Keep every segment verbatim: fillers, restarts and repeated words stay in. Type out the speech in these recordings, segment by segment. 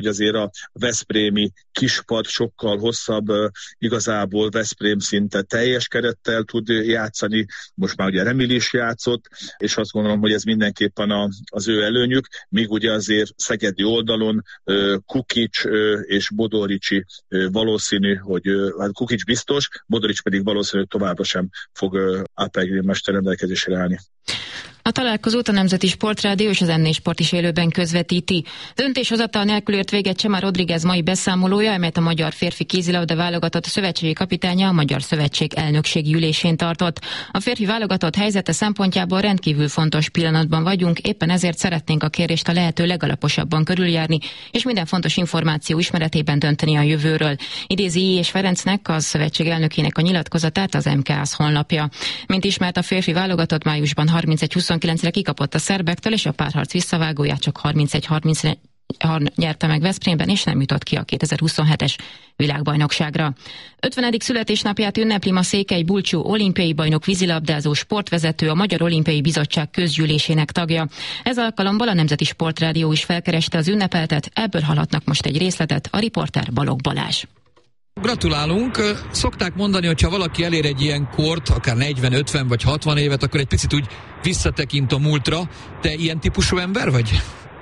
hogy azért a veszprémi kispad sokkal hosszabb, igazából Veszprém szinte teljes kerettel tud játszani, most már ugye Remil is játszott, és azt gondolom, hogy ez mindenképpen a, az ő előnyük, míg ugye azért szegedi oldalon Kukic és Bodoricsi valószínű, hogy hát Kukic biztos, Bodorics pedig valószínű, hogy továbbra sem fog á pé Green mester rendelkezésre állni. A találkozót a Nemzeti Sportrádió és az en négy Sport is élőben közvetíti. Döntéshozatal nélkül ért véget Csema Rodriguez mai beszámolója, amelyet a magyar férfi kézilabda válogatott szövetségi kapitánya a Magyar Szövetség elnökségi ülésén tartott. A férfi válogatott helyzete szempontjából rendkívül fontos pillanatban vagyunk, éppen ezért szeretnénk a kérést a lehető legalaposabban körüljárni, és minden fontos információ ismeretében dönteni a jövőről. Idézi I. és Ferencnek, az szövetség elnökének a nyilatkozatát az em ká á es honlapja. Mint ismert, a férfi válogatott májusban harmincegy huszonkilencre kikapott a szerbektől, és a párharc visszavágóját csak harmincegy harmincra nyerte meg Veszprémben, és nem jutott ki a kétezer-huszonhetes világbajnokságra. ötvenedik születésnapját ünnepli ma Székely Bulcsú olimpiai bajnok vízilabdázó sportvezető, a Magyar Olimpiai Bizottság közgyűlésének tagja. Ez alkalommal a Nemzeti Sportrádió is felkereste az ünnepeltet, ebből hallhatnak most egy részletet a riporter Balogh Balázs. Gratulálunk! Szokták mondani, hogy ha valaki elér egy ilyen kort, akár negyven, ötven vagy hatvan évet, akkor egy picit úgy visszatekint a múltra. Te ilyen típusú ember vagy?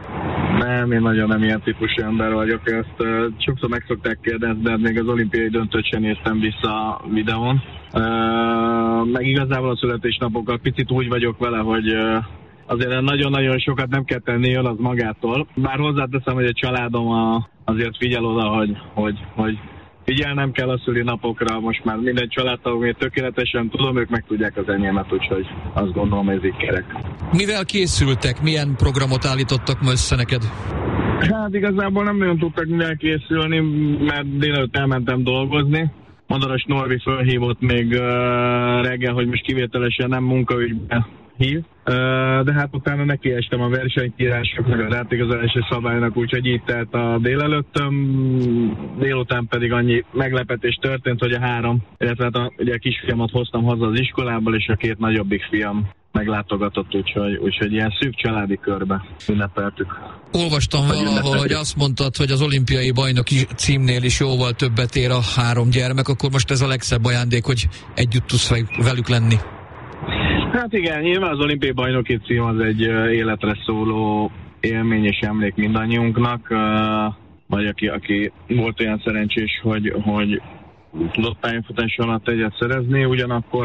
Nem, én nagyon nem ilyen típusú ember vagyok. Ezt uh, sokszor meg szokták kérdezni, de még az olimpiai döntőt sem néztem vissza a videón. Uh, meg igazából a születésnapokkal picit úgy vagyok vele, hogy uh, azért nagyon-nagyon sokat nem kell tenni, jön az magától. Bár hozzáteszem, hogy a családom a, azért figyel oda, hogy, hogy, hogy figyelnem kell a szülinapokra, most már minden családtagom tökéletesen tudom, ők meg tudják az enyémet, úgyhogy azt gondolom, hogy ez így kerek. Mivel készültek? Milyen programot állítottak ma össze neked? Hát igazából nem nagyon tudtak mivel készülni, mert délelőtt elmentem dolgozni. Madaras Norbi fölhívott még uh, reggel, hogy most kivételesen nem munkaügybe hív. De hát utána nekiestem a versenykírásoknak, az átigazolási szabálynak, úgyhogy így telt a délelőttöm, délután pedig annyi meglepetés történt, hogy a három, illetve hát a, ugye a kisfiamat hoztam haza az iskolából, és a két nagyobbik fiam meglátogatott, úgyhogy, úgyhogy ilyen szűk családi körbe ünnepeltük. Olvastam valahol, hogy azt mondtad, hogy az olimpiai bajnoki címnél is jóval többet ér a három gyermek, akkor most ez a legszebb ajándék, hogy együtt tudsz velük lenni. Hát igen, nyilván az olimpiai bajnoki cím az egy életre szóló élmény és emlék mindannyiunknak, vagy aki, aki volt olyan szerencsés, hogy, hogy tudott pályafutás alatt egyet szerezni, ugyanakkor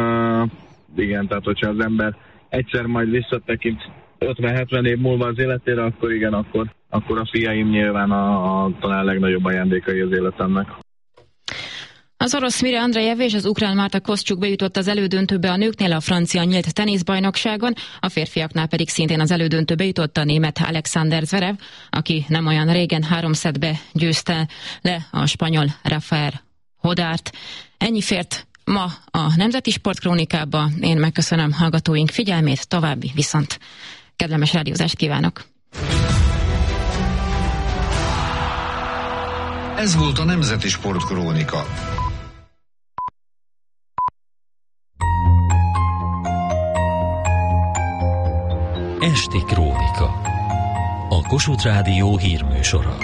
igen, tehát hogyha az ember egyszer majd visszatekint ötven-hetven év múlva az életére, akkor igen, akkor, akkor a fiaim nyilván a, a talán legnagyobb ajándékai az életemnek. Az orosz Mire Andrejev és az ukrán Márta Koszcsuk bejutott az elődöntőbe a nőknél a francia nyílt teniszbajnokságon, a férfiaknál pedig szintén az elődöntőbe jutott a német Alexander Zverev, aki nem olyan régen három szettbe győzte le a spanyol Rafael Hodárt. Ennyi fért ma a Nemzeti Sportkrónikába. Én megköszönöm hallgatóink figyelmét, további viszont kedvelmes rádiózást kívánok! Ez volt a Nemzeti Sportkrónika. Esti Krónika. A Kossuth Rádió hírműsora.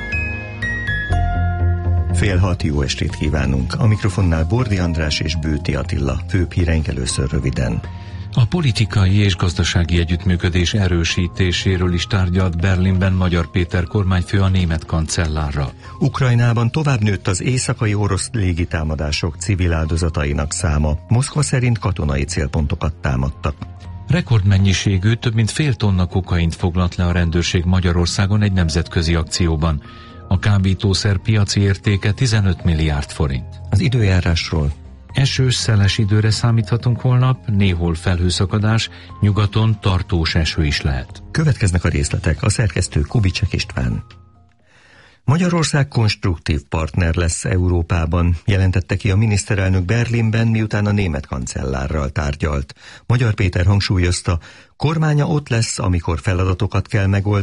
Fél hat, jó estét kívánunk. A mikrofonnál Bordi András és Bőti Attila. Főbb híreink először röviden. A politikai és gazdasági együttműködés erősítéséről is tárgyalt Berlinben Magyar Péter kormányfő a német kancellárral. Ukrajnában tovább nőtt az éjszakai orosz légitámadások civil áldozatainak száma. Moszkva szerint katonai célpontokat támadtak. Rekordmennyiségű, több mint fél tonna kokaint foglalt le a rendőrség Magyarországon egy nemzetközi akcióban. A kábítószer piaci értéke tizenöt milliárd forint. Az időjárásról. Esős, szeles időre számíthatunk holnap, néhol felhőszakadás, nyugaton tartós eső is lehet. Következnek a részletek, a szerkesztő Kubicsek István. Magyarország konstruktív partner lesz Európában, jelentette ki a miniszterelnök Berlinben, miután a német kancellárral tárgyalt. Magyar Péter hangsúlyozta, kormánya ott lesz, amikor feladatokat kell megoldani,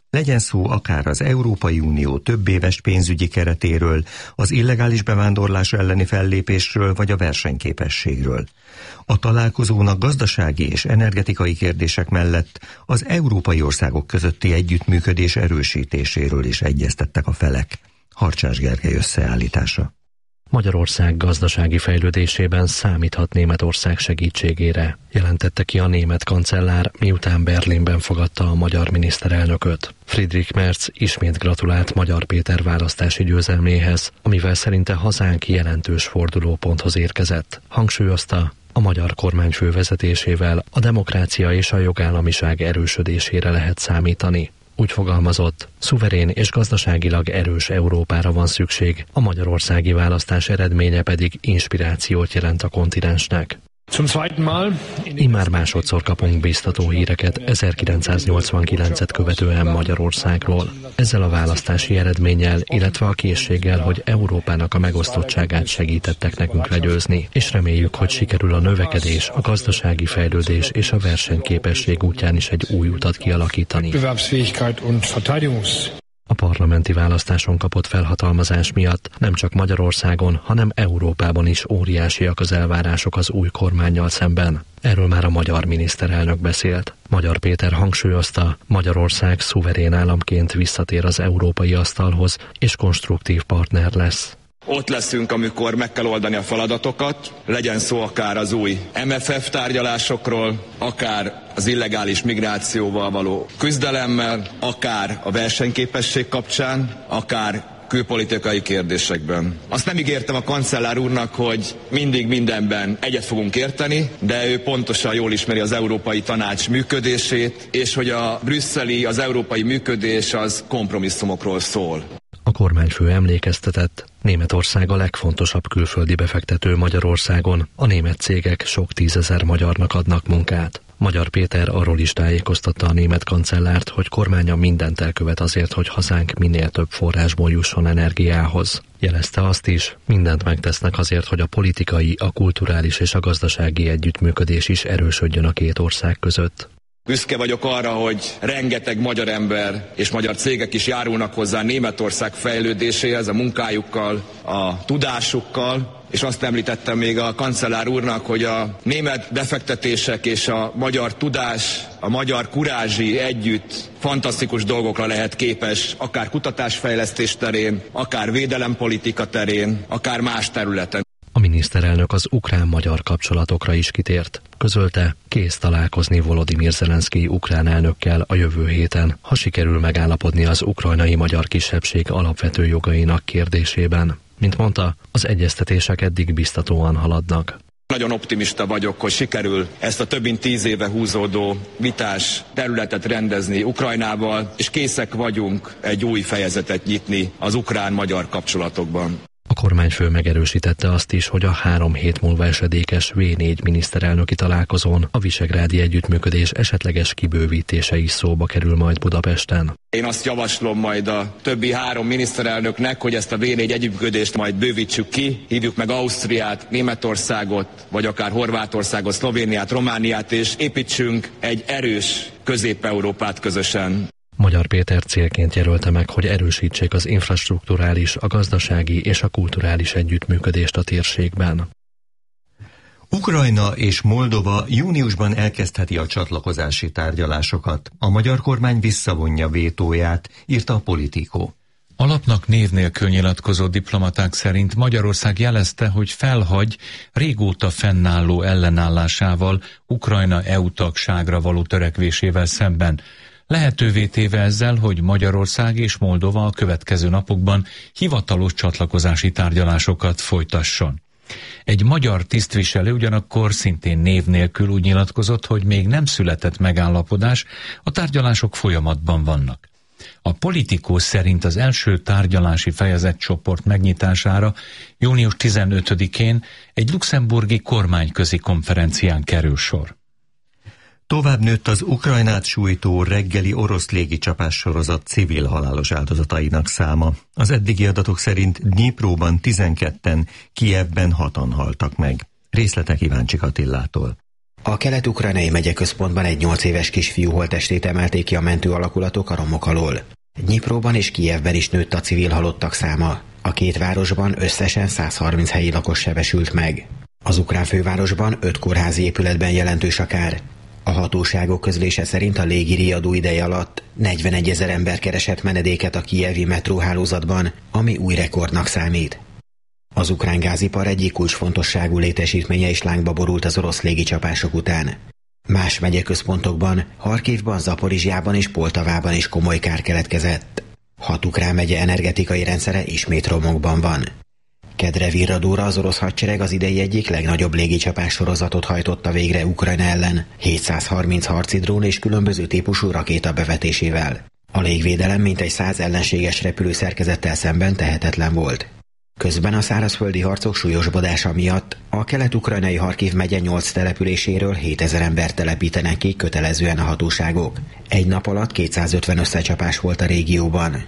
Legyen szó akár az Európai Unió többéves pénzügyi keretéről, az illegális bevándorlás elleni fellépésről vagy a versenyképességről. A találkozónak gazdasági és energetikai kérdések mellett az európai országok közötti együttműködés erősítéséről is egyeztettek a felek. Harcsás Gergely összeállítása. Magyarország gazdasági fejlődésében számíthat Németország segítségére, jelentette ki a német kancellár, miután Berlinben fogadta a magyar miniszterelnököt. Friedrich Merz ismét gratulált Magyar Péter választási győzelméhez, amivel szerinte hazánk jelentős fordulóponthoz érkezett. Hangsúlyozta, a magyar kormányfő vezetésével a demokrácia és a jogállamiság erősödésére lehet számítani. Úgy fogalmazott, szuverén és gazdaságilag erős Európára van szükség, a magyarországi választás eredménye pedig inspirációt jelent a kontinensnek. Immár másodszor kapunk biztató híreket ezerkilencszáznyolcvankilencet követően Magyarországról. Ezzel a választási eredménnyel, illetve a készséggel, hogy Európának a megosztottságát segítettek nekünk legyőzni, és reméljük, hogy sikerül a növekedés, a gazdasági fejlődés és a versenyképesség útján is egy új utat kialakítani. A parlamenti választáson kapott felhatalmazás miatt nem csak Magyarországon, hanem Európában is óriásiak az elvárások az új kormánnyal szemben. Erről már a magyar miniszterelnök beszélt. Magyar Péter hangsúlyozta, Magyarország szuverén államként visszatér az európai asztalhoz, és konstruktív partner lesz. Ott leszünk, amikor meg kell oldani a feladatokat, legyen szó akár az új em ef ef tárgyalásokról, akár az illegális migrációval való küzdelemmel, akár a versenyképesség kapcsán, akár külpolitikai kérdésekben. Azt nem ígértem a kancellár úrnak, hogy mindig mindenben egyet fogunk érteni, de ő pontosan jól ismeri az Európai Tanács működését, és hogy a brüsszeli, az európai működés az kompromisszumokról szól. A kormányfő emlékeztetett, Németország a legfontosabb külföldi befektető Magyarországon, a német cégek sok tízezer magyarnak adnak munkát. Magyar Péter arról is tájékoztatta a német kancellárt, hogy kormánya mindent elkövet azért, hogy hazánk minél több forrásból jusson energiához. Jelezte azt is, mindent megtesznek azért, hogy a politikai, a kulturális és a gazdasági együttműködés is erősödjön a két ország között. Büszke vagyok arra, hogy rengeteg magyar ember és magyar cégek is járulnak hozzá Németország fejlődéséhez a munkájukkal, a tudásukkal, és azt említettem még a kancellár úrnak, hogy a német befektetések és a magyar tudás, a magyar kurázsi együtt fantasztikus dolgokra lehet képes, akár kutatásfejlesztés terén, akár védelempolitika terén, akár más területen. A miniszterelnök az ukrán-magyar kapcsolatokra is kitért. Közölte, kész találkozni Volodymyr Zelenszkij ukrán elnökkel a jövő héten, ha sikerül megállapodni az ukrajnai magyar kisebbség alapvető jogainak kérdésében. Mint mondta, az egyeztetések eddig biztatóan haladnak. Nagyon optimista vagyok, hogy sikerül ezt a több mint tíz éve húzódó vitás területet rendezni Ukrajnával, és készek vagyunk egy új fejezetet nyitni az ukrán-magyar kapcsolatokban. A kormányfő megerősítette azt is, hogy a három hét múlva esedékes vé négy miniszterelnöki találkozón a visegrádi együttműködés esetleges kibővítése is szóba kerül majd Budapesten. Én azt javaslom majd a többi három miniszterelnöknek, hogy ezt a vé négy együttműködést majd bővítsük ki, hívjuk meg Ausztriát, Németországot, vagy akár Horvátországot, Szlovéniát, Romániát, és építsünk egy erős Közép-Európát közösen. Magyar Péter célként jelölte meg, hogy erősítsék az infrastrukturális, a gazdasági és a kulturális együttműködést a térségben. Ukrajna és Moldova júniusban elkezdheti a csatlakozási tárgyalásokat. A magyar kormány visszavonja vétóját, írta a Politico. Alapnak név nélkül nyilatkozó diplomaták szerint Magyarország jelezte, hogy felhagy régóta fennálló ellenállásával Ukrajna é u tagságra való törekvésével szemben. Lehetővé téve ezzel, hogy Magyarország és Moldova a következő napokban hivatalos csatlakozási tárgyalásokat folytasson. Egy magyar tisztviselő ugyanakkor szintén név nélkül úgy nyilatkozott, hogy még nem született megállapodás, a tárgyalások folyamatban vannak. A Politico szerint az első tárgyalási fejezetcsoport megnyitására június tizenötödikén egy luxemburgi kormányközi konferencián kerül sor. Tovább nőtt az Ukrajnát sújtó reggeli orosz légicsapás sorozat civil halálos áldozatainak száma. Az eddigi adatok szerint Dnyipróban tizenketten, Kijevben hatan haltak meg. Részletek Iváncsik Attillától. A kelet-ukrajnai megyeközpontban egy nyolc éves kisfiú holttestét emelték ki a mentő alakulatok a romok alól. Dnyipróban és Kijevben is nőtt a civil halottak száma. A két városban összesen száz harminc helyi lakos sebesült meg. Az ukrán fővárosban öt kórházi épületben jelentős a kár. A hatóságok közlése szerint a légi riadó ideje alatt negyvenegy ezer ember keresett menedéket a kijevi metróhálózatban, ami új rekordnak számít. Az ukrán gázipar egyik kulcsfontosságú létesítménye is lángba borult az orosz légicsapások után. Más megyeközpontokban, Harkivban, Zaporizsjában és Poltavában is komoly kár keletkezett. Hat ukrán megye energetikai rendszere ismét romokban van. Kedre virradóra az orosz hadsereg az idei egyik legnagyobb légicsapás sorozatot hajtotta végre Ukrajna ellen, hétszázharminc harci drón és különböző típusú rakéta bevetésével. A légvédelem mintegy száz ellenséges repülőszerkezettel szemben tehetetlen volt. Közben a szárazföldi harcok súlyosbodása miatt a kelet-ukrajnai Harkiv megye nyolc településéről hétezer embert telepítenek ki kötelezően a hatóságok. Egy nap alatt kétszázötven összecsapás volt a régióban.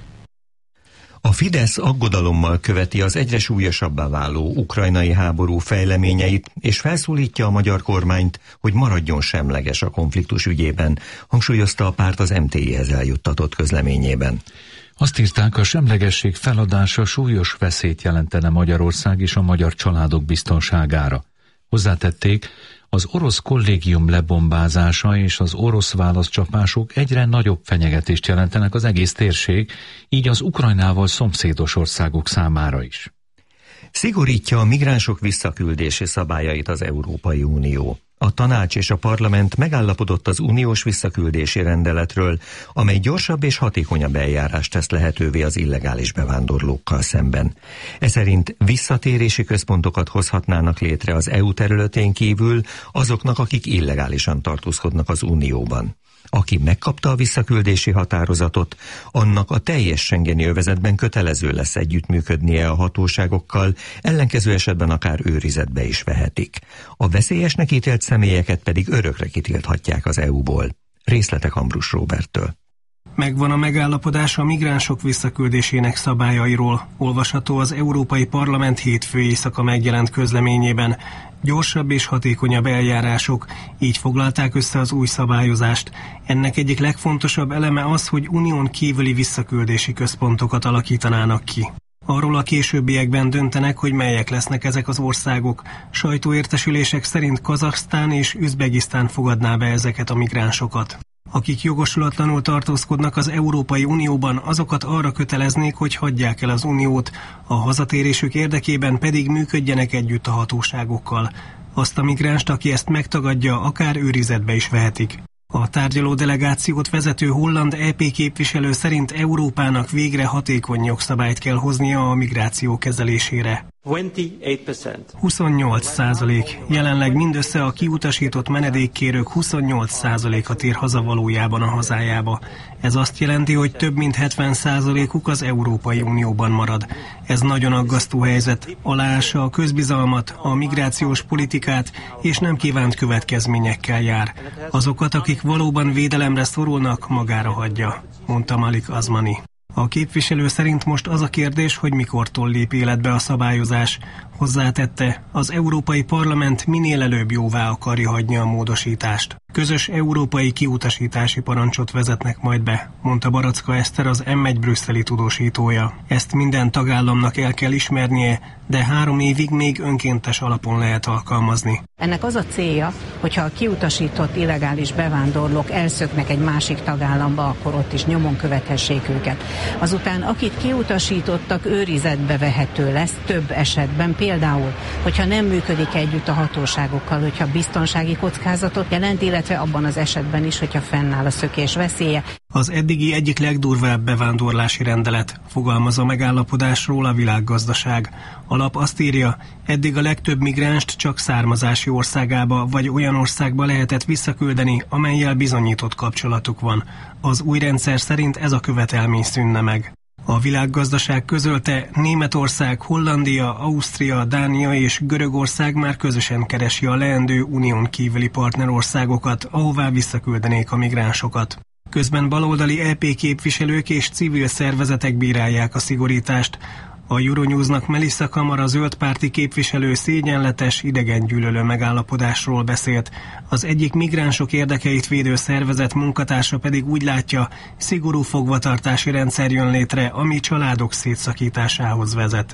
A Fidesz aggodalommal követi az egyre súlyosabbá váló ukrajnai háború fejleményeit, és felszólítja a magyar kormányt, hogy maradjon semleges a konfliktus ügyében, hangsúlyozta a párt az em té i-hez eljuttatott közleményében. Azt írták, a semlegesség feladása súlyos veszélyt jelentene Magyarország és a magyar családok biztonságára. Hozzátették, az orosz kollégium lebombázása és az orosz válaszcsapások egyre nagyobb fenyegetést jelentenek az egész térség, így az Ukrajnával szomszédos országok számára is. Szigorítja a migránsok visszaküldési szabályait az Európai Unió. A tanács és a parlament megállapodott az uniós visszaküldési rendeletről, amely gyorsabb és hatékonyabb eljárást tesz lehetővé az illegális bevándorlókkal szemben. Ez szerint visszatérési központokat hozhatnának létre az é u területén kívül azoknak, akik illegálisan tartózkodnak az unióban. Aki megkapta a visszaküldési határozatot, annak a teljes schengeni övezetben kötelező lesz együttműködnie a hatóságokkal, ellenkező esetben akár őrizetbe is vehetik. A veszélyesnek ítélt személyeket pedig örökre kitilthatják az é u-ból. Részletek Ambrus Róberttől. Megvan a megállapodás a migránsok visszaküldésének szabályairól, olvasható az Európai Parlament hétfő éjszaka megjelent közleményében. Gyorsabb és hatékonyabb eljárások, így foglalták össze az új szabályozást. Ennek egyik legfontosabb eleme az, hogy unión kívüli visszaküldési központokat alakítanának ki. Arról a későbbiekben döntenek, hogy melyek lesznek ezek az országok. Sajtóértesülések szerint Kazahsztán és Üzbegisztán fogadná be ezeket a migránsokat. Akik jogosulatlanul tartózkodnak az Európai Unióban, azokat arra köteleznék, hogy hagyják el az Uniót, a hazatérésük érdekében pedig működjenek együtt a hatóságokkal. Azt a migránst, aki ezt megtagadja, akár őrizetbe is vehetik. A tárgyaló delegációt vezető holland é pé képviselő szerint Európának végre hatékony jogszabályt kell hoznia a migráció kezelésére. huszonnyolc százalék. Jelenleg mindössze a kiutasított menedékkérők huszonnyolc százaléka tér haza valójában a hazájába. Ez azt jelenti, hogy több mint hetven százalékuk az Európai Unióban marad. Ez nagyon aggasztó helyzet, aláássa a közbizalmat, a migrációs politikát, és nem kívánt következményekkel jár. Azokat, akik valóban védelemre szorulnak, magára hagyja, mondta Malik Azmani. A képviselő szerint most az a kérdés, hogy mikortól lép életbe a szabályozás. Hozzátette, az Európai Parlament minél előbb jóvá akarja hagyni a módosítást. Közös európai kiutasítási parancsot vezetnek majd be, mondta Baracka Eszter, az em egy brüsszeli tudósítója. Ezt minden tagállamnak el kell ismernie, de három évig még önkéntes alapon lehet alkalmazni. Ennek az a célja, hogyha a kiutasított illegális bevándorlók elszöknek egy másik tagállamba, akkor ott is nyomon követhessék őket. Azután akit kiutasítottak, őrizetbe vehető lesz több esetben, például, hogyha nem működik együtt a hatóságokkal, hogyha biztonsági kockázatot jelent, illetve abban az esetben is, hogyha fennáll a szökés veszélye. Az eddigi egyik legdurvább bevándorlási rendelet, fogalmaz a megállapodásról a Világgazdaság. A lap azt írja, eddig a legtöbb migránst csak származási országába vagy olyan országba lehetett visszaküldeni, amellyel bizonyított kapcsolatuk van. Az új rendszer szerint ez a követelmény szűnne meg. A Világgazdaság közölte, Németország, Hollandia, Ausztria, Dánia és Görögország már közösen keresi a leendő unión kívüli partnerországokat, ahová visszaküldenék a migránsokat. Közben baloldali é pé képviselők és civil szervezetek bírálják a szigorítást. A Euronewsnak Melissa Kamara zöldpárti képviselő szégyenletes, idegengyűlölő megállapodásról beszélt. Az egyik migránsok érdekeit védő szervezet munkatársa pedig úgy látja, szigorú fogvatartási rendszer jön létre, ami családok szétszakításához vezet.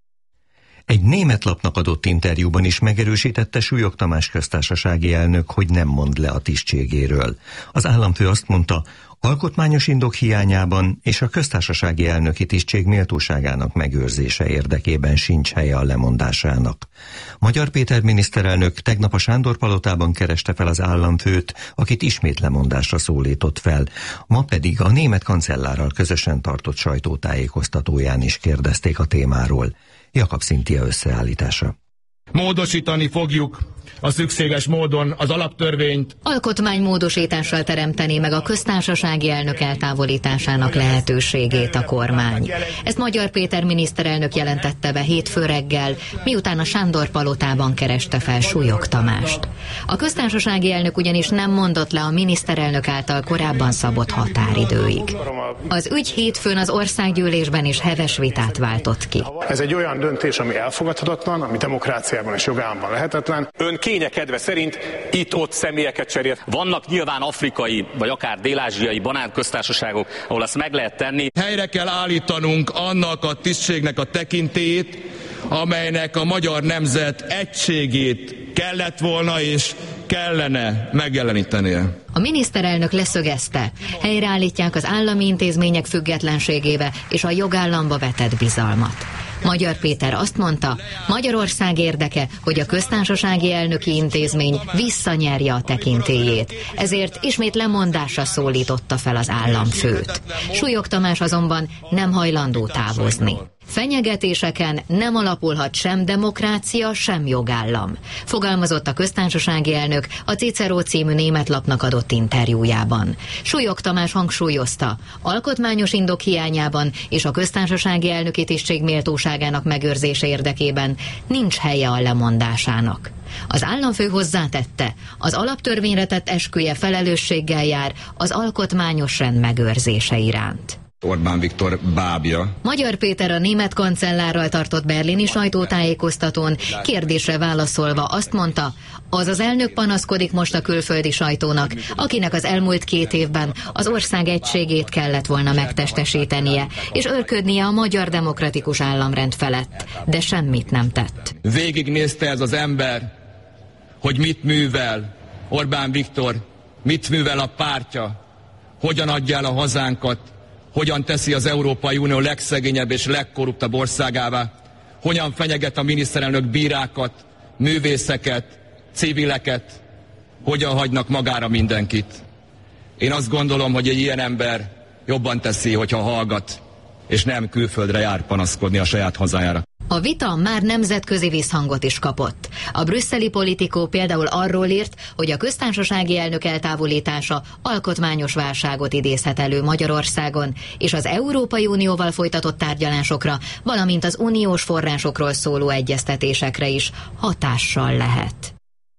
Egy német lapnak adott interjúban is megerősítette Súlyog Tamás köztársasági elnök, hogy nem mond le a tisztségéről. Az államfő azt mondta, alkotmányos indok hiányában és a köztársasági elnöki tisztség méltóságának megőrzése érdekében sincs helye a lemondásának. Magyar Péter miniszterelnök tegnap a Sándor-palotában kereste fel az államfőt, akit ismét lemondásra szólított fel. Ma pedig a német kancellárral közösen tartott sajtótájékoztatóján is kérdezték a témáról. Jakab Szintia összeállítása. Módosítani fogjuk a szükséges módon az alaptörvényt. Alkotmánymódosítással teremteni meg a köztársasági elnök eltávolításának lehetőségét a kormány. Ezt Magyar Péter miniszterelnök jelentette be hétfő reggel, miután a Sándor-palotában kereste fel Súlyog Tamást. A köztársasági elnök ugyanis nem mondott le a miniszterelnök által korábban szabott határidőig. Az ügy hétfőn az országgyűlésben is heves vitát váltott ki. Ez egy olyan döntés, ami elfogadhatatlan, ami demokráciában és jogállamban lehetetlen. Ön kénye kedve szerint itt-ott személyeket cserél. Vannak nyilván afrikai, vagy akár dél-ázsiai banánköztársaságok, ahol azt meg lehet tenni. Helyre kell állítanunk annak a tisztségnek a tekintélyét, amelynek a magyar nemzet egységét kellett volna és kellene megjelenítenie. A miniszterelnök leszögezte, helyreállítják az állami intézmények függetlenségébe és a jogállamba vetett bizalmat. Magyar Péter azt mondta, Magyarország érdeke, hogy a köztársasági elnöki intézmény visszanyerje a tekintélyét, ezért ismét lemondásra szólította fel az államfőt. Súlyog Tamás azonban nem hajlandó távozni. Fenyegetéseken nem alapulhat sem demokrácia, sem jogállam, fogalmazott a köztársasági elnök a Cicero című német lapnak adott interjújában. Súlyog Tamás hangsúlyozta, alkotmányos indok hiányában és a köztársasági elnöki tisztség méltóságának megőrzése érdekében nincs helye a lemondásának. Az államfő hozzátette, az alaptörvényre tett esküje felelősséggel jár az alkotmányos rend megőrzése iránt. Orbán Viktor bábja. Magyar Péter a német kancellárral tartott berlini sajtótájékoztatón kérdésre válaszolva azt mondta, az az elnök panaszkodik most a külföldi sajtónak, akinek az elmúlt két évben az ország egységét kellett volna megtestesítenie, és őrködnie a magyar demokratikus államrend felett, de semmit nem tett. Végignézte ez az ember, hogy mit művel Orbán Viktor, mit művel a pártja, hogyan adja el a hazánkat, hogyan teszi az Európai Unió legszegényebb és legkorruptabb országává, hogyan fenyeget a miniszterelnök bírákat, művészeket, civileket, hogyan hagynak magára mindenkit. Én azt gondolom, hogy egy ilyen ember jobban teszi, hogyha hallgat, és nem külföldre jár panaszkodni a saját hazájára. A vita már nemzetközi visszhangot is kapott. A brüsszeli Politikó például arról írt, hogy a köztársasági elnök eltávolítása alkotmányos válságot idézhet elő Magyarországon, és az Európai Unióval folytatott tárgyalásokra, valamint az uniós forrásokról szóló egyeztetésekre is hatással lehet.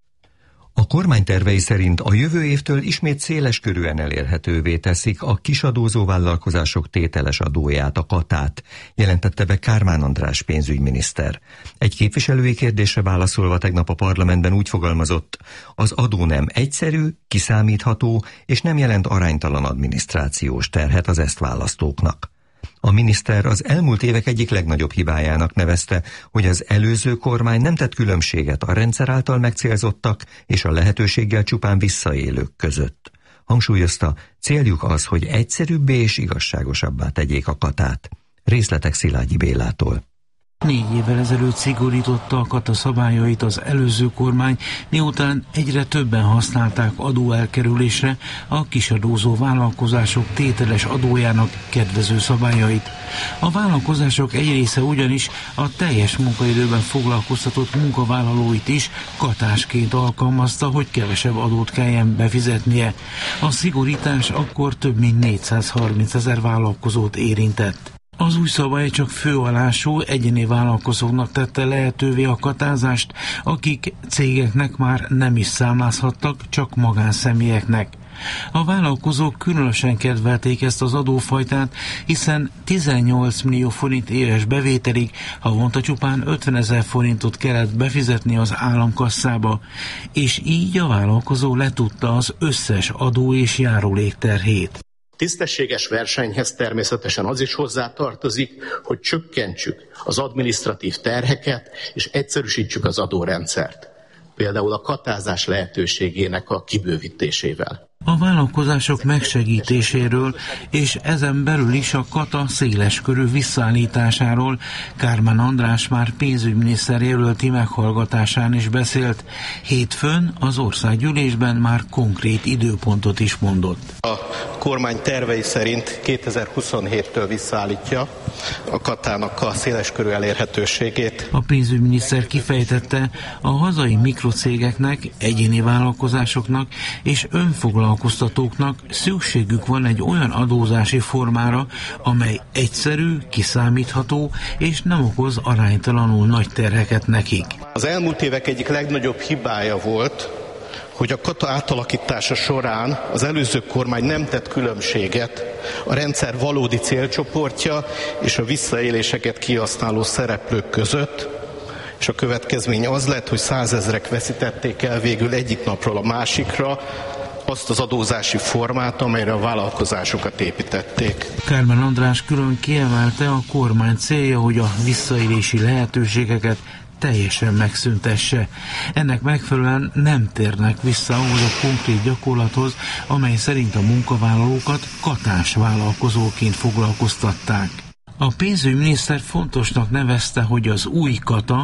A kormány tervei szerint a jövő évtől ismét széleskörűen elérhetővé teszik a kisadózó vállalkozások tételes adóját, a katát, jelentette be Kármán András pénzügyminiszter. Egy képviselői kérdésre válaszolva tegnap a parlamentben úgy fogalmazott, az adó nem egyszerű, kiszámítható és nem jelent aránytalan adminisztrációs terhet az ezt választóknak. A miniszter az elmúlt évek egyik legnagyobb hibájának nevezte, hogy az előző kormány nem tett különbséget a rendszer által megcélzottak és a lehetőséggel csupán visszaélők között. Hangsúlyozta, céljuk az, hogy egyszerűbbé és igazságosabbá tegyék a katát. Részletek Szilágyi Bélától. Négy évvel ezelőtt szigorította a kata szabályait az előző kormány, miután egyre többen használták adóelkerülésre a kisadózó vállalkozások tételes adójának kedvező szabályait. A vállalkozások egy része ugyanis a teljes munkaidőben foglalkoztatott munkavállalóit is katásként alkalmazta, hogy kevesebb adót kelljen befizetnie. A szigorítás akkor több mint négyszázharminc ezer vállalkozót érintett. Az új szabály csak főalású egyéni vállalkozóknak tette lehetővé a katázást, akik cégeknek már nem is számlázhattak, csak magánszemélyeknek. A vállalkozók különösen kedvelték ezt az adófajtát, hiszen tizennyolc millió forint éves bevételig havonta csupán ötvenezer forintot kellett befizetni az államkasszába, és így a vállalkozó letudta az összes adó és járulék terhét. Tisztességes versenyhez természetesen az is hozzátartozik, hogy csökkentsük az adminisztratív terheket és egyszerűsítsük az adórendszert. Például a katázás lehetőségének a kibővítésével. A vállalkozások megsegítéséről és ezen belül is a kata széleskörű visszaállításáról Kármán András már pénzügyminiszter jelölti meghallgatásán is beszélt. Hétfőn az országgyűlésben már konkrét időpontot is mondott. A kormány tervei szerint kétezer-huszonhéttől visszaállítja a katának a széleskörű elérhetőségét. A pénzügyminiszter kifejtette, a hazai mikrocégeknek, egyéni vállalkozásoknak és önfoglalkoztatóknak szükségük van egy olyan adózási formára, amely egyszerű, kiszámítható és nem okoz aránytalanul nagy terheket nekik. Az elmúlt évek egyik legnagyobb hibája volt, hogy a kata átalakítása során az előző kormány nem tett különbséget a rendszer valódi célcsoportja és a visszaéléseket kihasználó szereplők között, és a következmény az lett, hogy százezrek veszítették el végül egyik napról a másikra azt az adózási formát, amelyre a vállalkozásokat építették. Kármán András külön kiemelte, a kormány célja, hogy a visszaélési lehetőségeket teljesen megszüntesse. Ennek megfelelően nem térnek vissza ahhoz a konkrét gyakorlathoz, amely szerint a munkavállalókat katás vállalkozóként foglalkoztatták. A pénzügyminiszter fontosnak nevezte, hogy az új kata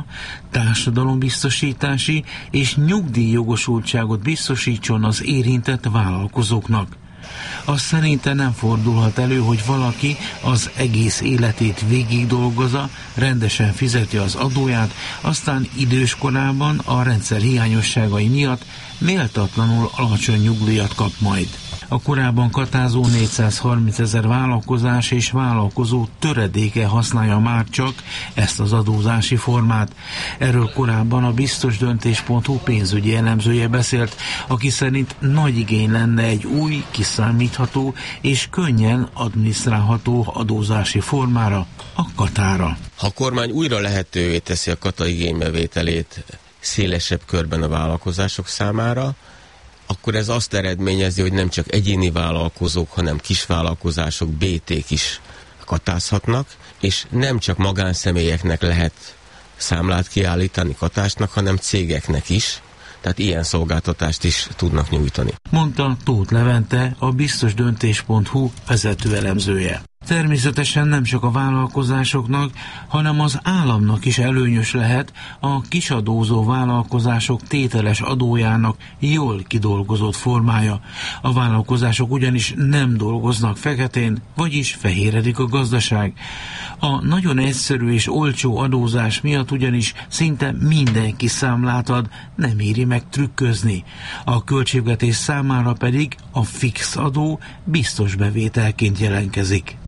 társadalombiztosítási és nyugdíjjogosultságot biztosítson az érintett vállalkozóknak. Az szerinte nem fordulhat elő, hogy valaki az egész életét végig dolgozza, rendesen fizeti az adóját, aztán időskorában a rendszer hiányosságai miatt méltatlanul alacsony nyugdíjat kap majd. A korábban katázó négyszázharmincezer vállalkozás és vállalkozó töredéke használja már csak ezt az adózási formát. Erről korábban a biztosdöntés pont hu pénzügyi elemzője beszélt, aki szerint nagy igény lenne egy új, kiszámítható és könnyen adminisztrálható adózási formára, a katára. Ha a kormány újra lehetővé teszi a kata igénybevételét szélesebb körben a vállalkozások számára, akkor ez azt eredményezi, hogy nem csak egyéni vállalkozók, hanem kisvállalkozások, bé té-k is katázhatnak, és nem csak magánszemélyeknek lehet számlát kiállítani katásnak, hanem cégeknek is, tehát ilyen szolgáltatást is tudnak nyújtani. Mondta Tóth Levente, a biztosdöntés pont hu vezető elemzője. Természetesen nem csak a vállalkozásoknak, hanem az államnak is előnyös lehet a kisadózó vállalkozások tételes adójának jól kidolgozott formája. A vállalkozások ugyanis nem dolgoznak feketén, vagyis fehéredik a gazdaság. A nagyon egyszerű és olcsó adózás miatt ugyanis szinte mindenki számlát ad, nem éri meg trükközni. A költségvetés számára pedig a fix adó biztos bevételként jelentkezik.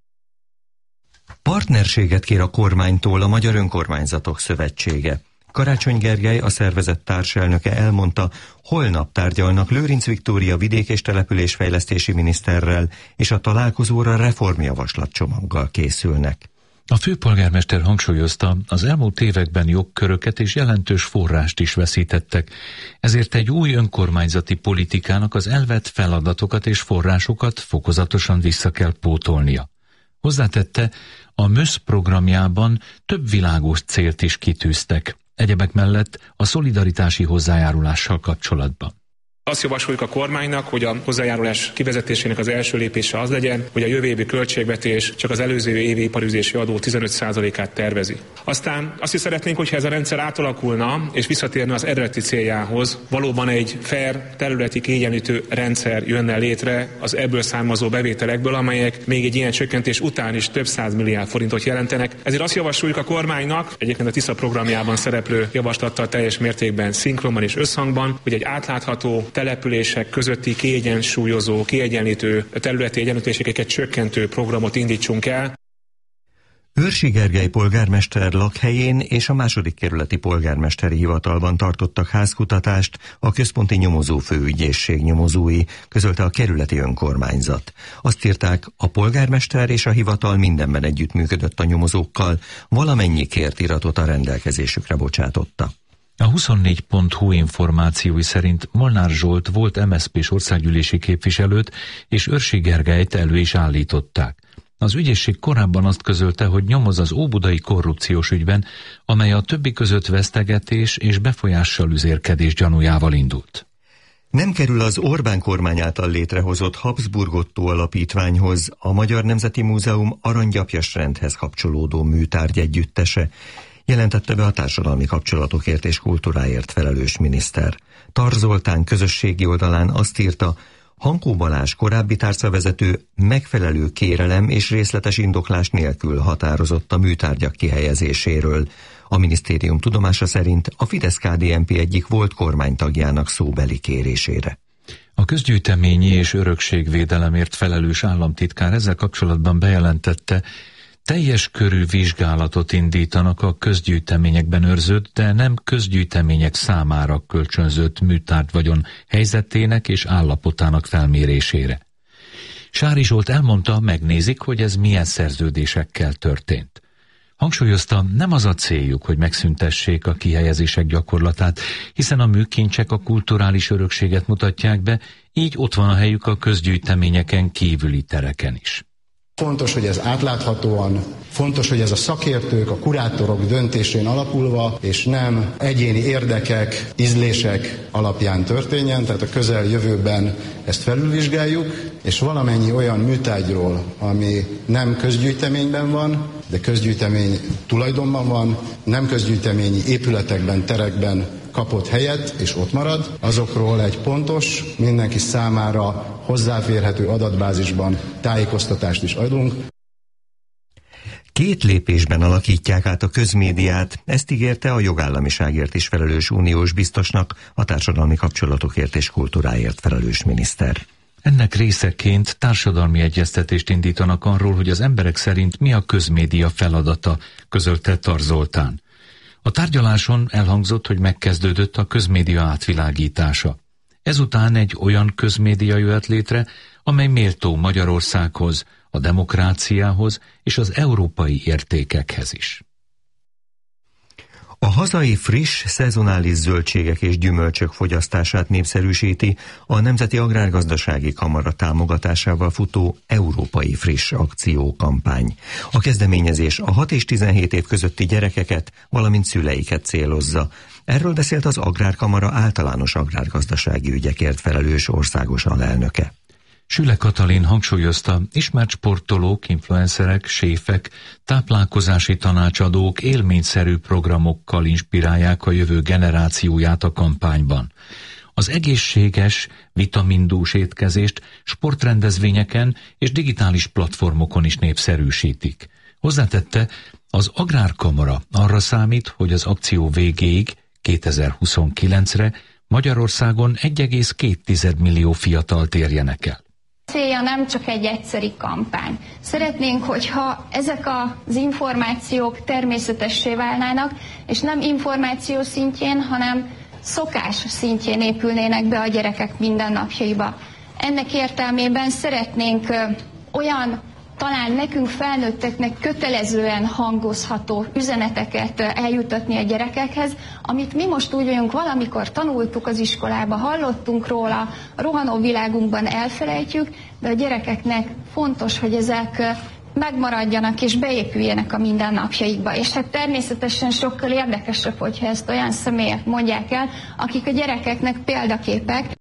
Partnerséget kér a kormánytól a Magyar Önkormányzatok Szövetsége. Karácsony Gergely, a szervezet társelnöke elmondta, holnap tárgyalnak Lőrinc Viktória vidék- és településfejlesztési miniszterrel, és a találkozóra reformjavaslatcsomaggal készülnek. A főpolgármester hangsúlyozta, az elmúlt években jogköröket és jelentős forrást is veszítettek, ezért egy új önkormányzati politikának az elvett feladatokat és forrásokat fokozatosan vissza kell pótolnia. Hozzátette, a MÖSZ programjában több világos célt is kitűztek, egyebek mellett a szolidaritási hozzájárulással kapcsolatban. Azt javasoljuk a kormánynak, hogy a hozzájárulás kivezetésének az első lépése az legyen, hogy a jövő évi költségvetés csak az előző évi iparüzési adó tizenöt százalékát tervezi. Aztán azt is szeretnénk, hogyha ez a rendszer átalakulna és visszatérne az eredeti céljához, valóban egy fair, területi kiegyenlítő rendszer jönne létre az ebből származó bevételekből, amelyek még egy ilyen csökkentés után is több száz milliárd forintot jelentenek. Ezért azt javasoljuk a kormánynak, egyébként a TISZA programjában szereplő javaslattal teljes mértékben szinkronban és összhangban, hogy egy átlátható települések közötti kiegyensúlyozó, kiegyenlítő területi egyenlőtlenségeket csökkentő programot indítsunk el. Őrsi Gergely polgármester lakhelyén és a második kerületi polgármesteri hivatalban tartottak házkutatást a központi nyomozófőügyészség nyomozói, közölte a kerületi önkormányzat. Azt írták, a polgármester és a hivatal mindenben együttműködött a nyomozókkal, valamennyi kért iratot a rendelkezésükre bocsátotta. A huszonnégy pont hu információi szerint Molnár Zsolt volt em es zé pés országgyűlési képviselőt és Őrsi Gergelyt elő is állították. Az ügyészség korábban azt közölte, hogy nyomoz az óbudai korrupciós ügyben, amely a többi között vesztegetés és befolyással üzérkedés gyanújával indult. Nem kerül az Orbán kormány által létrehozott Habsburg Otto alapítványhoz a Magyar Nemzeti Múzeum aranygyapjasrendhez kapcsolódó műtárgy együttese, jelentette be a társadalmi kapcsolatokért és kultúráért felelős miniszter. Tar Zoltán közösségi oldalán azt írta, Hankó Balázs korábbi tárcavezető megfelelő kérelem és részletes indoklás nélkül határozott a műtárgyak kihelyezéséről. A minisztérium tudomása szerint a Fidesz-ká dé en pé egyik volt kormánytagjának szóbeli kérésére. A közgyűjteményi és örökségvédelemért felelős államtitkár ezzel kapcsolatban bejelentette, teljes körű vizsgálatot indítanak a közgyűjteményekben őrzött, de nem közgyűjtemények számára kölcsönzött műtárgyvagyon helyzetének és állapotának felmérésére. Sári Zsolt elmondta, megnézik, hogy ez milyen szerződésekkel történt. Hangsúlyozta, nem az a céljuk, hogy megszüntessék a kihelyezések gyakorlatát, hiszen a műkincsek a kulturális örökséget mutatják be, így ott van a helyük a közgyűjteményeken kívüli tereken is. Fontos, hogy ez átláthatóan, fontos, hogy ez a szakértők, a kurátorok döntésén alapulva, és nem egyéni érdekek, ízlések alapján történjen, tehát a közeljövőben ezt felülvizsgáljuk, és valamennyi olyan műtárgyról, ami nem közgyűjteményben van, de közgyűjtemény tulajdonban van, nem közgyűjteményi épületekben, terekben kapott helyet, és ott marad, azokról egy pontos, mindenki számára hozzáférhető adatbázisban tájékoztatást is adunk. Két lépésben alakítják át a közmédiát, ezt ígérte a jogállamiságért is felelős uniós biztosnak, a társadalmi kapcsolatokért és kultúráért felelős miniszter. Ennek részeként társadalmi egyeztetést indítanak arról, hogy az emberek szerint mi a közmédia feladata, közölte Tar Zoltán. A tárgyaláson elhangzott, hogy megkezdődött a közmédia átvilágítása. Ezután egy olyan közmédia jöhet létre, amely méltó Magyarországhoz, a demokráciához és az európai értékekhez is. A hazai friss, szezonális zöldségek és gyümölcsök fogyasztását népszerűsíti a Nemzeti Agrárgazdasági Kamara támogatásával futó Európai Friss akciókampány. A kezdeményezés a hat és tizenhét év közötti gyerekeket, valamint szüleiket célozza. Erről beszélt az Agrárkamara általános agrárgazdasági ügyekért felelős országos alelnöke. Süle Katalin hangsúlyozta, ismert sportolók, influencerek, séfek, táplálkozási tanácsadók élményszerű programokkal inspirálják a jövő generációját a kampányban. Az egészséges, vitamindús étkezést sportrendezvényeken és digitális platformokon is népszerűsítik. Hozzátette, az Agrárkamara arra számít, hogy az akció végéig, kétezer-huszonkilencre Magyarországon egy egész két millió fiatalt érjenek el. Célja nem csak egy egyszeri kampány. Szeretnénk, hogyha ezek az információk természetessé válnának, és nem információ szintjén, hanem szokás szintjén épülnének be a gyerekek mindennapjaiba. Ennek értelmében szeretnénk olyan, talán nekünk felnőtteknek kötelezően hangozható üzeneteket eljutatni a gyerekekhez, amit mi most úgy vagyunk, valamikor tanultuk az iskolába, hallottunk róla, a rohanó világunkban elfelejtjük, de a gyerekeknek fontos, hogy ezek megmaradjanak és beépüljenek a mindennapjaikba. És hát természetesen sokkal érdekesebb, hogyha ezt olyan személyek mondják el, akik a gyerekeknek példaképek.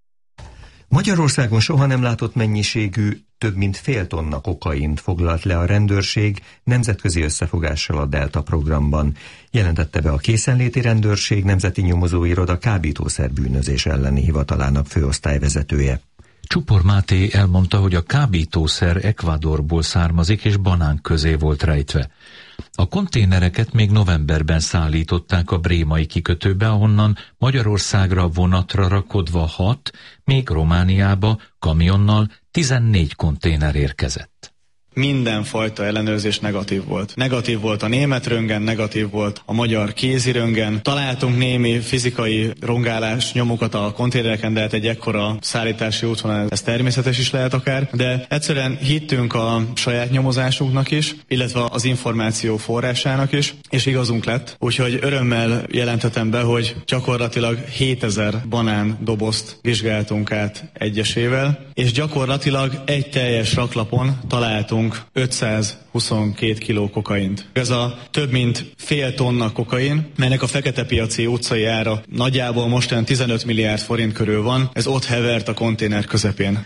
Magyarországon soha nem látott mennyiségű, több mint fél tonna kokaint foglalt le a rendőrség nemzetközi összefogással a Delta programban, jelentette be a Készenléti Rendőrség Nemzeti Nyomozóiroda kábítószerbűnözés elleni hivatalának főosztályvezetője. Csupor Máté elmondta, hogy a kábítószer Ecuadorból származik és banán közé volt rejtve. A konténereket még novemberben szállították a brémai kikötőbe, ahonnan Magyarországra vonatra rakodva hat, még Romániába kamionnal tizennégy konténer érkezett. mindenfajta ellenőrzés negatív volt. Negatív volt a német röntgen, negatív volt a magyar kézi röntgen. Találtunk némi fizikai rongálás nyomokat a konténereken, de hát egy ekkora szállítási útvonal, ez természetes is lehet akár, de egyszerűen hittünk a saját nyomozásunknak is, illetve az információ forrásának is, és igazunk lett. Úgyhogy örömmel jelenthetem be, hogy gyakorlatilag hétezer banán dobozt vizsgáltunk át egyesével, és gyakorlatilag egy teljes raklapon találtunk ötszázhuszonkét kiló kokaint. Ez a több mint fél tonna kokain, melynek a fekete piaci utcai ára nagyjából mostan tizenöt milliárd forint körül van, ez ott hevert a konténer közepén.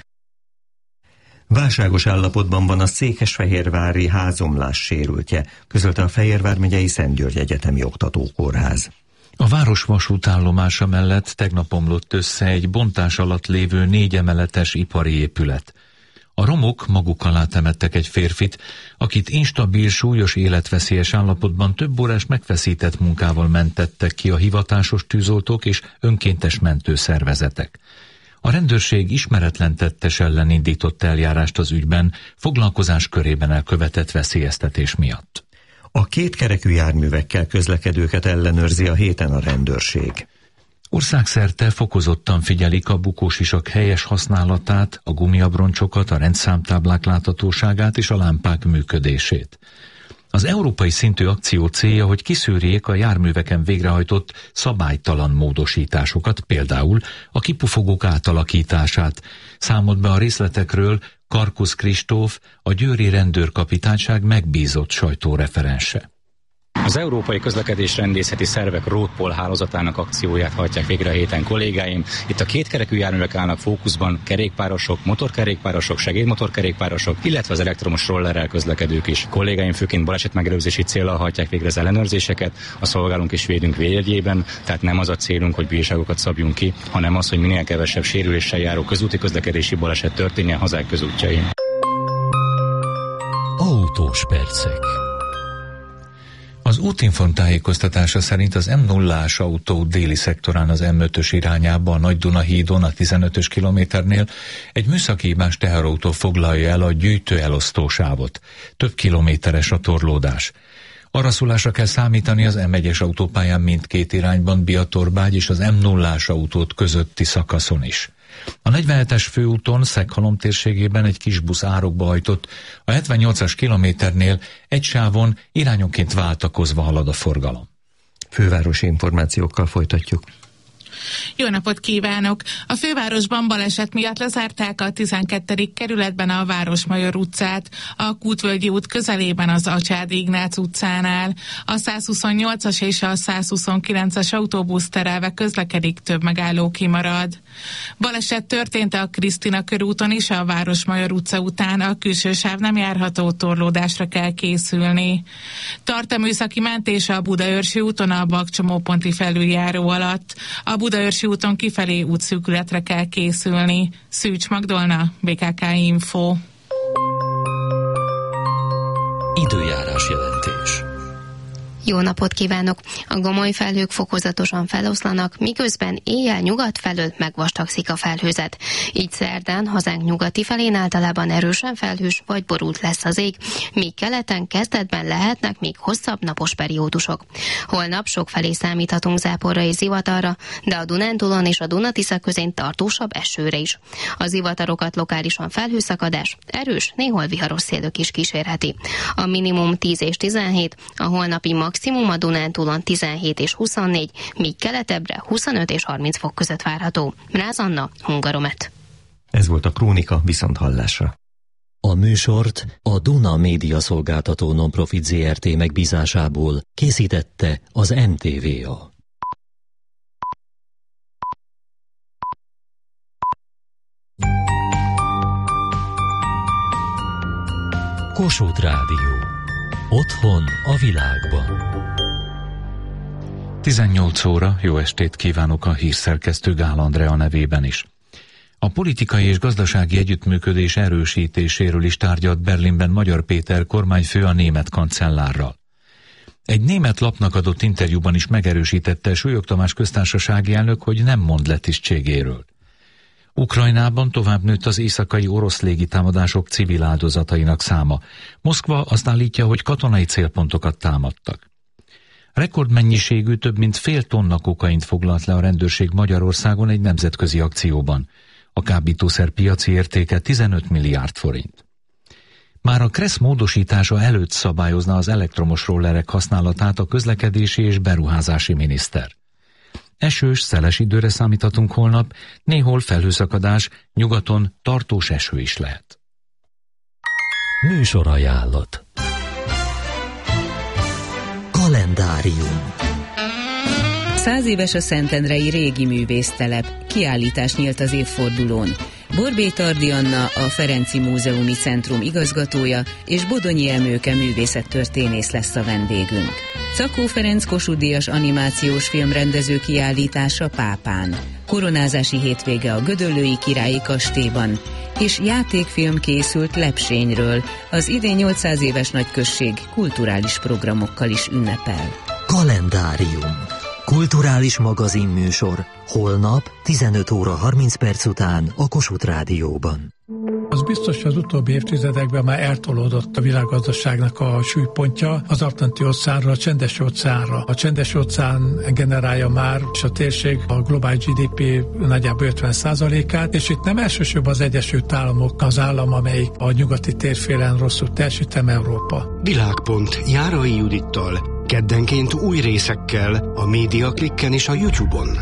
Válságos állapotban van a székesfehérvári házomlás sérültje, közölte a Fehérvár megyei Szent György Egyetemi Oktatókórház. A város vasútállomása mellett tegnap omlott össze egy bontás alatt lévő négy emeletes ipari épület. A romok maguk alá temettek egy férfit, akit instabil, súlyos életveszélyes állapotban több órás megfeszített munkával mentettek ki a hivatásos tűzoltók és önkéntes mentőszervezetek. A rendőrség ismeretlen tettes ellen indított eljárást az ügyben, foglalkozás körében elkövetett veszélyeztetés miatt. A kétkerekű járművekkel közlekedőket ellenőrzi a héten a rendőrség. Országszerte fokozottan figyelik a bukósisak helyes használatát, a gumiabroncsokat, a rendszámtáblák láthatóságát és a lámpák működését. Az európai szintű akció célja, hogy kiszűrjék a járműveken végrehajtott szabálytalan módosításokat, például a kipufogók átalakítását. Számolt be a részletekről Karkusz Kristóf, a győri rendőrkapitányság megbízott sajtóreferense. Az Európai Közlekedésrendészeti Szervek Roadpol hálózatának akcióját hajtják végre a héten kollégáim. Itt a kétkerekű járművek állnak fókuszban, kerékpárosok, motorkerékpárosok, segédmotorkerékpárosok, illetve az elektromos rollerrel közlekedők is. Kollégáim főként balesetmegelőzési céllal hajtják végre az ellenőrzéseket, a szolgálunk és védünk védjegyében, tehát nem az a célunk, hogy bírságokat szabjunk ki, hanem az, hogy minél kevesebb sérüléssel járó közúti közlekedési baleset történjen hazák közútjain. Autós percek. Az útinform tájékoztatása szerint az em nullás autó déli szektorán az em ötös irányába a Nagy-Duna hídon a tizenötös kilométernél egy műszaki hibás teherautó foglalja el a gyűjtő elosztósávot. Több kilométeres a torlódás. Araszulásra kell számítani az em egyes autópályán mindkét irányban, Biatorbágy és az em nullás autót közötti szakaszon is. A negyvenhetes főúton Szeghalom térségében egy kis busz árokba hajtott, a hetvennyolcas kilométernél egy sávon irányonként váltakozva halad a forgalom. Fővárosi információkkal folytatjuk. Jó napot kívánok! A fővárosban baleset miatt lezárták a tizenkettedik kerületben a Városmajor utcát, a Kútvölgyi út közelében az Acsádi Ignác utcánál. A százhuszonnyolcas és a százhuszonkilences autóbusz terelve közlekedik, több megálló kimarad. Baleset történt a Krisztina körúton is, a Városmajor utca után a külső sáv nem járható, torlódásra kell készülni. Tart a műszaki mentés a Budaörsi úton a Bakcsomóponti felüljáró alatt. A Budaörsi úton kifelé útszűkületre kell készülni. Szűcs Magdolna, bé ká ká Info. Időjárás jelentés. Jó napot kívánok! A gomoly felhők fokozatosan feloszlanak, miközben éjjel nyugat felől megvastagszik a felhőzet. Így szerdán hazánk nyugati felén általában erősen felhős vagy borult lesz az ég, míg keleten kezdetben lehetnek még hosszabb napos periódusok. Holnap sokfelé számíthatunk záporra és zivatarra, de a Dunántúlon és a Duna-Tisza közén tartósabb esőre is. A zivatarokat lokálisan felhőszakadás, erős, néhol viharos szélök is kísérheti. A minimum tíz és tizenhét, a holnapi maximum a Dunántúlon tizenhét és huszonnégy, míg keletebbre huszonöt és harminc fok között várható. Mráz Anna, Hungaromet. Ez volt a Krónika, viszonthallásra. A műsort a Duna Média Szolgáltató Nonprofit zé er té megbízásából készítette az em té vé á. Kossuth Rádió. Otthon a világban. tizennyolc óra, jó estét kívánok a hírszerkesztő Gál Andrea nevében is. A politikai és gazdasági együttműködés erősítéséről is tárgyalt Berlinben Magyar Péter kormányfő a német kancellárral. Egy német lapnak adott interjúban is megerősítette Súlyog Tamás köztársasági elnök, hogy nem mond le tisztségéről. Ukrajnában tovább nőtt az éjszakai orosz légitámadások civil áldozatainak száma. Moszkva azt állítja, hogy katonai célpontokat támadtak. Rekordmennyiségű, több mint fél tonna kokaint foglalt le a rendőrség Magyarországon egy nemzetközi akcióban. A kábítószer piaci értéke tizenöt milliárd forint. Már a KRESZ módosítása előtt szabályozna az elektromos rollerek használatát a közlekedési és beruházási miniszter. Esős, szeles időre számíthatunk holnap, néhol felhőszakadás, nyugaton tartós eső is lehet. Műsorajánlat. Kalendárium. Száz éves a Szentendrei régi művésztelep, kiállítás nyílt az évfordulón. Borbély Tardi Anna, a Ferenci Múzeumi Centrum igazgatója, és Bodonyi Emőke művészettörténész lesz a vendégünk. Czakó Ferenc Kossuth Díjas animációs filmrendező kiállítása Pápán. Koronázási hétvége a Gödöllői Királyi Kastélyban, és játékfilm készült Lepsényről, az idén nyolcszáz éves nagyközség kulturális programokkal is ünnepel. Kalendárium. Kulturális magazinműsor. Holnap tizenöt óra harminc perc után a Kossuth Rádióban. Az biztos, hogy az utóbbi évtizedekben már eltolódott a világgazdaságnak a súlypontja az Atlanti-óceánra, a Csendes-óceánra. A Csendes-óceán generálja már, és a térség a globális gé dé pé nagyjából ötven százalékát, és itt nem elsősorban az Egyesült Államok az állam, amelyik a nyugati térfélen rosszul teljesít, hanem Európa. Világpont Járai Judittal. Keddenként új részekkel a MediaClicken és a YouTube-on.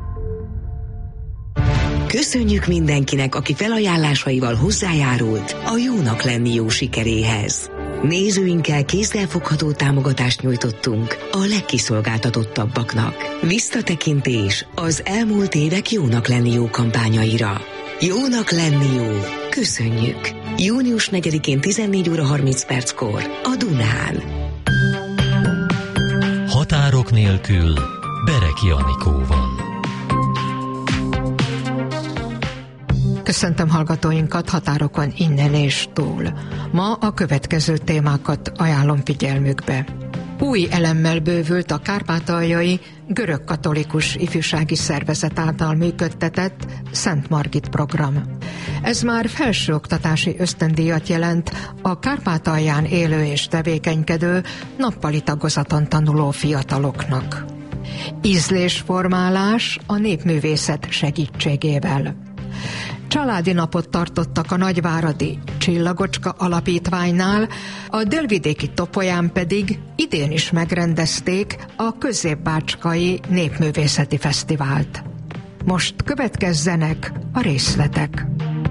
Köszönjük mindenkinek, aki felajánlásaival hozzájárult a Jónak lenni jó sikeréhez. Nézőinkkel kézzelfogható támogatást nyújtottunk a legkiszolgáltatottabbaknak. Visszatekintés az elmúlt évek Jónak lenni jó kampányaira. Jónak lenni jó. Köszönjük. június negyedikén tizennégy óra harminc perckor a Dunán. Határok nélkül Bereki Anikóval. Köszöntöm hallgatóinkat határokon innen és túl. Ma a következő témákat ajánlom figyelmükbe. Új elemmel bővült a kárpátaljai görögkatolikus ifjúsági szervezet által működtetett Szent Margit program. Ez már felsőoktatási ösztöndíjat jelent a Kárpátalján élő és tevékenykedő, nappali tagozaton tanuló fiataloknak. Ízlésformálás a népművészet segítségével. Családi napot tartottak a nagyváradi Csillagocska Alapítványnál, a délvidéki Topolyán pedig idén is megrendezték a Középbácskai Népművészeti Fesztivált. Most következzenek a részletek.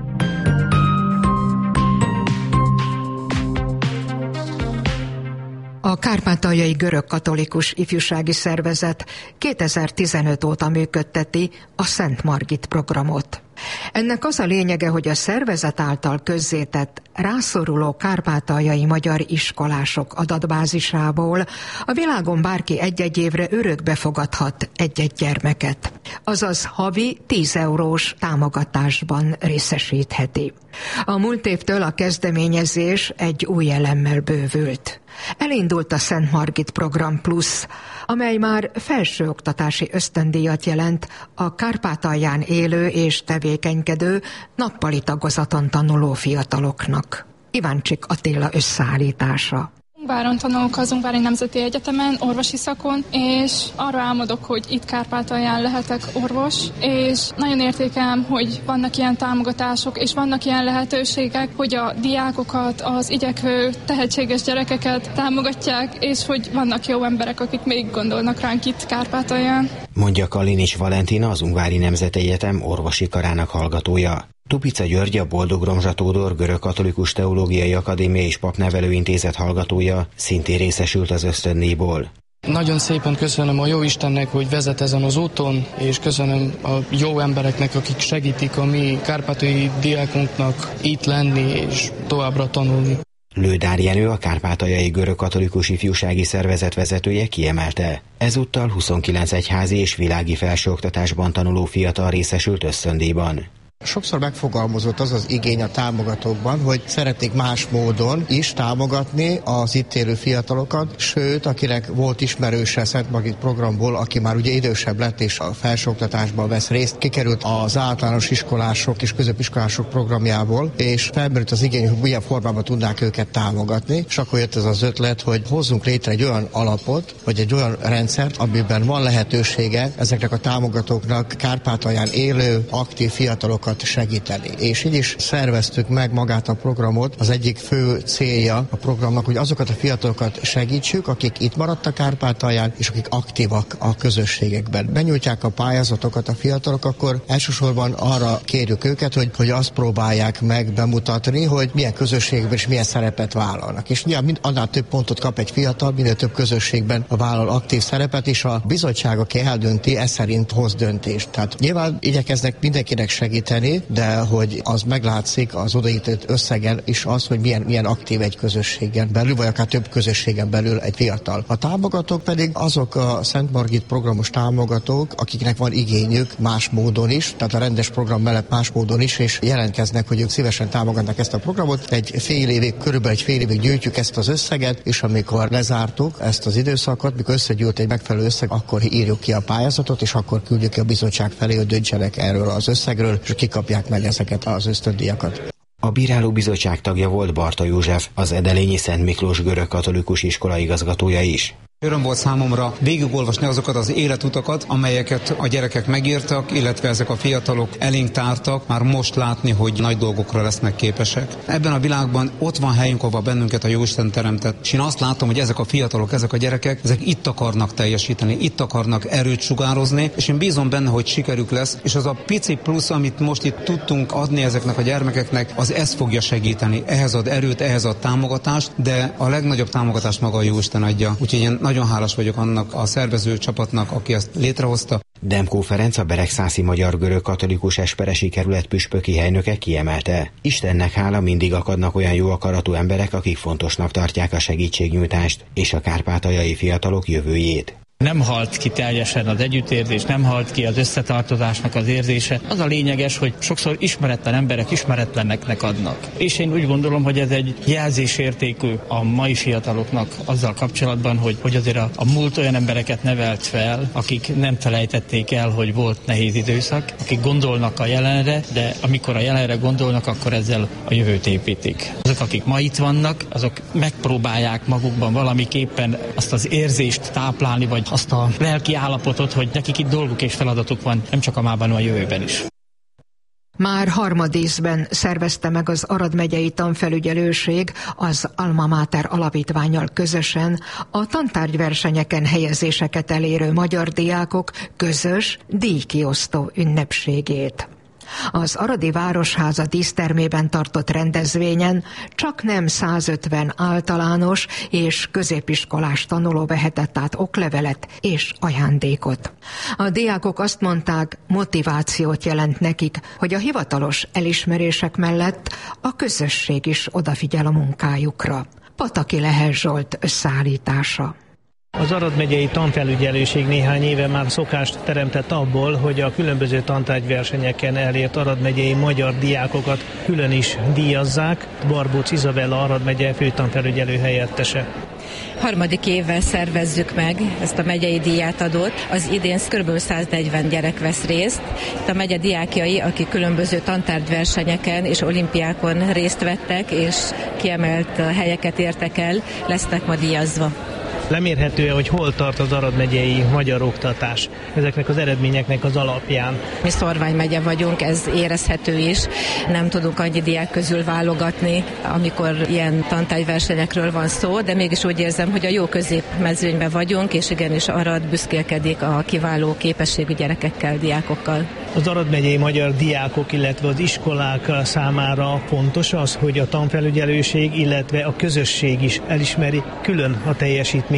A Kárpátaljai Görögkatolikus Ifjúsági Szervezet kétezer-tizenöt óta működteti a Szent Margit programot. Ennek az a lényege, hogy a szervezet által közzétett rászoruló kárpátaljai magyar iskolások adatbázisából a világon bárki egy-egy évre örökbe fogadhat egy-egy gyermeket. Azaz havi tíz eurós támogatásban részesítheti. A múlt évtől a kezdeményezés egy új elemmel bővült. Elindult a Szent Margit Program Plus, amely már felsőoktatási ösztöndíjat jelent a Kárpátalján élő és tevékenykedő, nappali tagozaton tanuló fiataloknak. Iváncsik Attila összeállítása. Ungváron tanulok az Ungvári Nemzeti Egyetemen, orvosi szakon, és arra álmodok, hogy itt Kárpátalján lehetek orvos, és nagyon értékelem, hogy vannak ilyen támogatások, és vannak ilyen lehetőségek, hogy a diákokat, az igyekvő, tehetséges gyerekeket támogatják, és hogy vannak jó emberek, akik még gondolnak ránk itt Kárpátalján. Mondja Kalinics Valentina, az Ungvári Nemzeti Egyetem orvosi karának hallgatója. Tupica György, a Boldog-Romzsa Tódor Görögkatolikus Teológiai Akadémia és Papnevelőintézet hallgatója szintén részesült az ösztöndíjból. Nagyon szépen köszönöm a jó Istennek, hogy vezet ezen az úton, és köszönöm a jó embereknek, akik segítik a mi kárpátaljai diákunknak itt lenni és továbbra tanulni. Lődár Jenő, a Kárpátaljai Görögkatolikus Ifjúsági Szervezet vezetője kiemelte. Ezúttal huszonkilenc egyházi és világi felsőoktatásban tanuló fiatal részesült ösztöndíjban. Sokszor megfogalmazott az az igény a támogatókban, hogy szeretnék más módon is támogatni az itt élő fiatalokat, sőt, akinek volt ismerőse Szent Margit programból, aki már ugye idősebb lett és a felsőoktatásban vesz részt, kikerült az általános iskolások és középiskolások programjából, és felmerült az igény, hogy milyen formában tudnák őket támogatni, és akkor jött ez az ötlet, hogy hozzunk létre egy olyan alapot, vagy egy olyan rendszert, amiben van lehetősége ezeknek a támogatóknak Kárpátalján élő, aktív fiatalokat segíteni. És így is szerveztük meg magát a programot. Az egyik fő célja a programnak, hogy azokat a fiatalokat segítsük, akik itt maradtak Kárpátalján, és akik aktívak a közösségekben. Benyújtják a pályázatokat a fiatalok, akkor elsősorban arra kérjük őket, hogy, hogy azt próbálják meg bemutatni, hogy milyen közösségben és milyen szerepet vállalnak. És nyilván mind, annál több pontot kap egy fiatal, minél több közösségben vállal aktív szerepet, és a bizottság, aki eldönti, ez szerint hoz döntést. Tehát nyilván igyekeznek mindenkinek segíteni, de hogy az meglátszik az odaított összegen is az, hogy milyen, milyen aktív egy közösségen belül, vagy akár több közösségen belül egy fiatal. A támogatók pedig azok a Szent Margit programos támogatók, akiknek van igényük más módon is, tehát a rendes program mellett más módon is, és jelentkeznek, hogy ők szívesen támogatnak ezt a programot. Egy fél évig, körülbelül egy fél évig gyűjtjük ezt az összeget, és amikor lezártuk ezt az időszakot, mikor összegyűlt egy megfelelő összeg, akkor írjuk ki a pályázatot, és akkor küldjük ki a bizottság felé, hogy döntsenek erről az összegről, és kikapják meg ezeket az ösztöndíjakat. A bírálóbizottság tagja volt Barta József, az edelényi Szent Miklós görögkatolikus iskola igazgatója is. Öröm volt számomra végigolvasni azokat az életutakat, amelyeket a gyerekek megírtak, illetve ezek a fiatalok elénk tártak, már most látni, hogy nagy dolgokra lesznek képesek. Ebben a világban ott van helyünk, ahol bennünket a Jóisten teremtett, és én azt látom, hogy ezek a fiatalok, ezek a gyerekek, ezek itt akarnak teljesíteni, itt akarnak erőt sugározni, és én bízom benne, hogy sikerük lesz, és az a pici plusz, amit most itt tudtunk adni ezeknek a gyermekeknek, az ezt fogja segíteni. Ehhez ad erőt, ehhez ad támogatást, de a legnagyobb támogatást maga a Jóisten adja. Úgyhogy én nagyon hálás vagyok annak a szervező csapatnak, aki ezt létrehozta. Demkó Ferenc, a Beregszászi Magyar Görög Katolikus Esperesi Kerület püspöki helynöke kiemelte: Istennek hála, mindig akadnak olyan jó akaratú emberek, akik fontosnak tartják a segítségnyújtást és a kárpátaljai fiatalok jövőjét. Nem halt ki teljesen az együttérzés, nem halt ki az összetartozásnak az érzése. Az a lényeges, hogy sokszor ismeretlen emberek ismeretleneknek adnak. És én úgy gondolom, hogy ez egy jelzésértékű a mai fiataloknak azzal kapcsolatban, hogy, hogy azért a, a múlt olyan embereket nevelt fel, akik nem felejtették el, hogy volt nehéz időszak, akik gondolnak a jelenre, de amikor a jelenre gondolnak, akkor ezzel a jövőt építik. Azok, akik ma itt vannak, azok megpróbálják magukban valamiképpen azt az érzést táplálni, vagy azt a lelki állapotot, hogy nekik itt dolguk és feladatuk van, nem csak a mában, hanem a jövőben is. Már harmadízben szervezte meg az Arad megyei tanfelügyelőség az Alma Mater alapítvánnyal közösen a tantárgyversenyeken helyezéseket elérő magyar diákok közös díjkiosztó ünnepségét. Az aradi Városháza dísztermében tartott rendezvényen csak nem százötven általános és középiskolás tanuló vehetett át oklevelet és ajándékot. A diákok azt mondták, motivációt jelent nekik, hogy a hivatalos elismerések mellett a közösség is odafigyel a munkájukra. Pataki Lehel Zsolt összeállítása. Az Arad megyei tanfelügyelőség néhány éve már szokást teremtett abból, hogy a különböző tantárgyversenyeken elért Arad megyei magyar diákokat külön is díjazzák. Barbóc Izabella Arad megye főtanfelügyelő helyettese. Harmadik évvel szervezzük meg ezt a megyei díjátadót. Az idén kb. száznegyven gyerek vesz részt. Itt a megye diákjai, akik különböző tantárgyversenyeken és olimpiákon részt vettek, és kiemelt helyeket értek el, lesznek ma díjazva. Lemérhető-e, hogy hol tart az Arad megyei magyar oktatás ezeknek az eredményeknek az alapján? Mi Szorvány megye vagyunk, ez érezhető is. Nem tudunk annyi diák közül válogatni, amikor ilyen tantárgyversenyekről van szó, de mégis úgy érzem, hogy a jó középmezőnyben vagyunk, és igenis Arad büszkélkedik a kiváló képességű gyerekekkel, diákokkal. Az Arad megyei magyar diákok, illetve az iskolák számára fontos az, hogy a tanfelügyelőség, illetve a közösség is elismeri külön a teljesítményt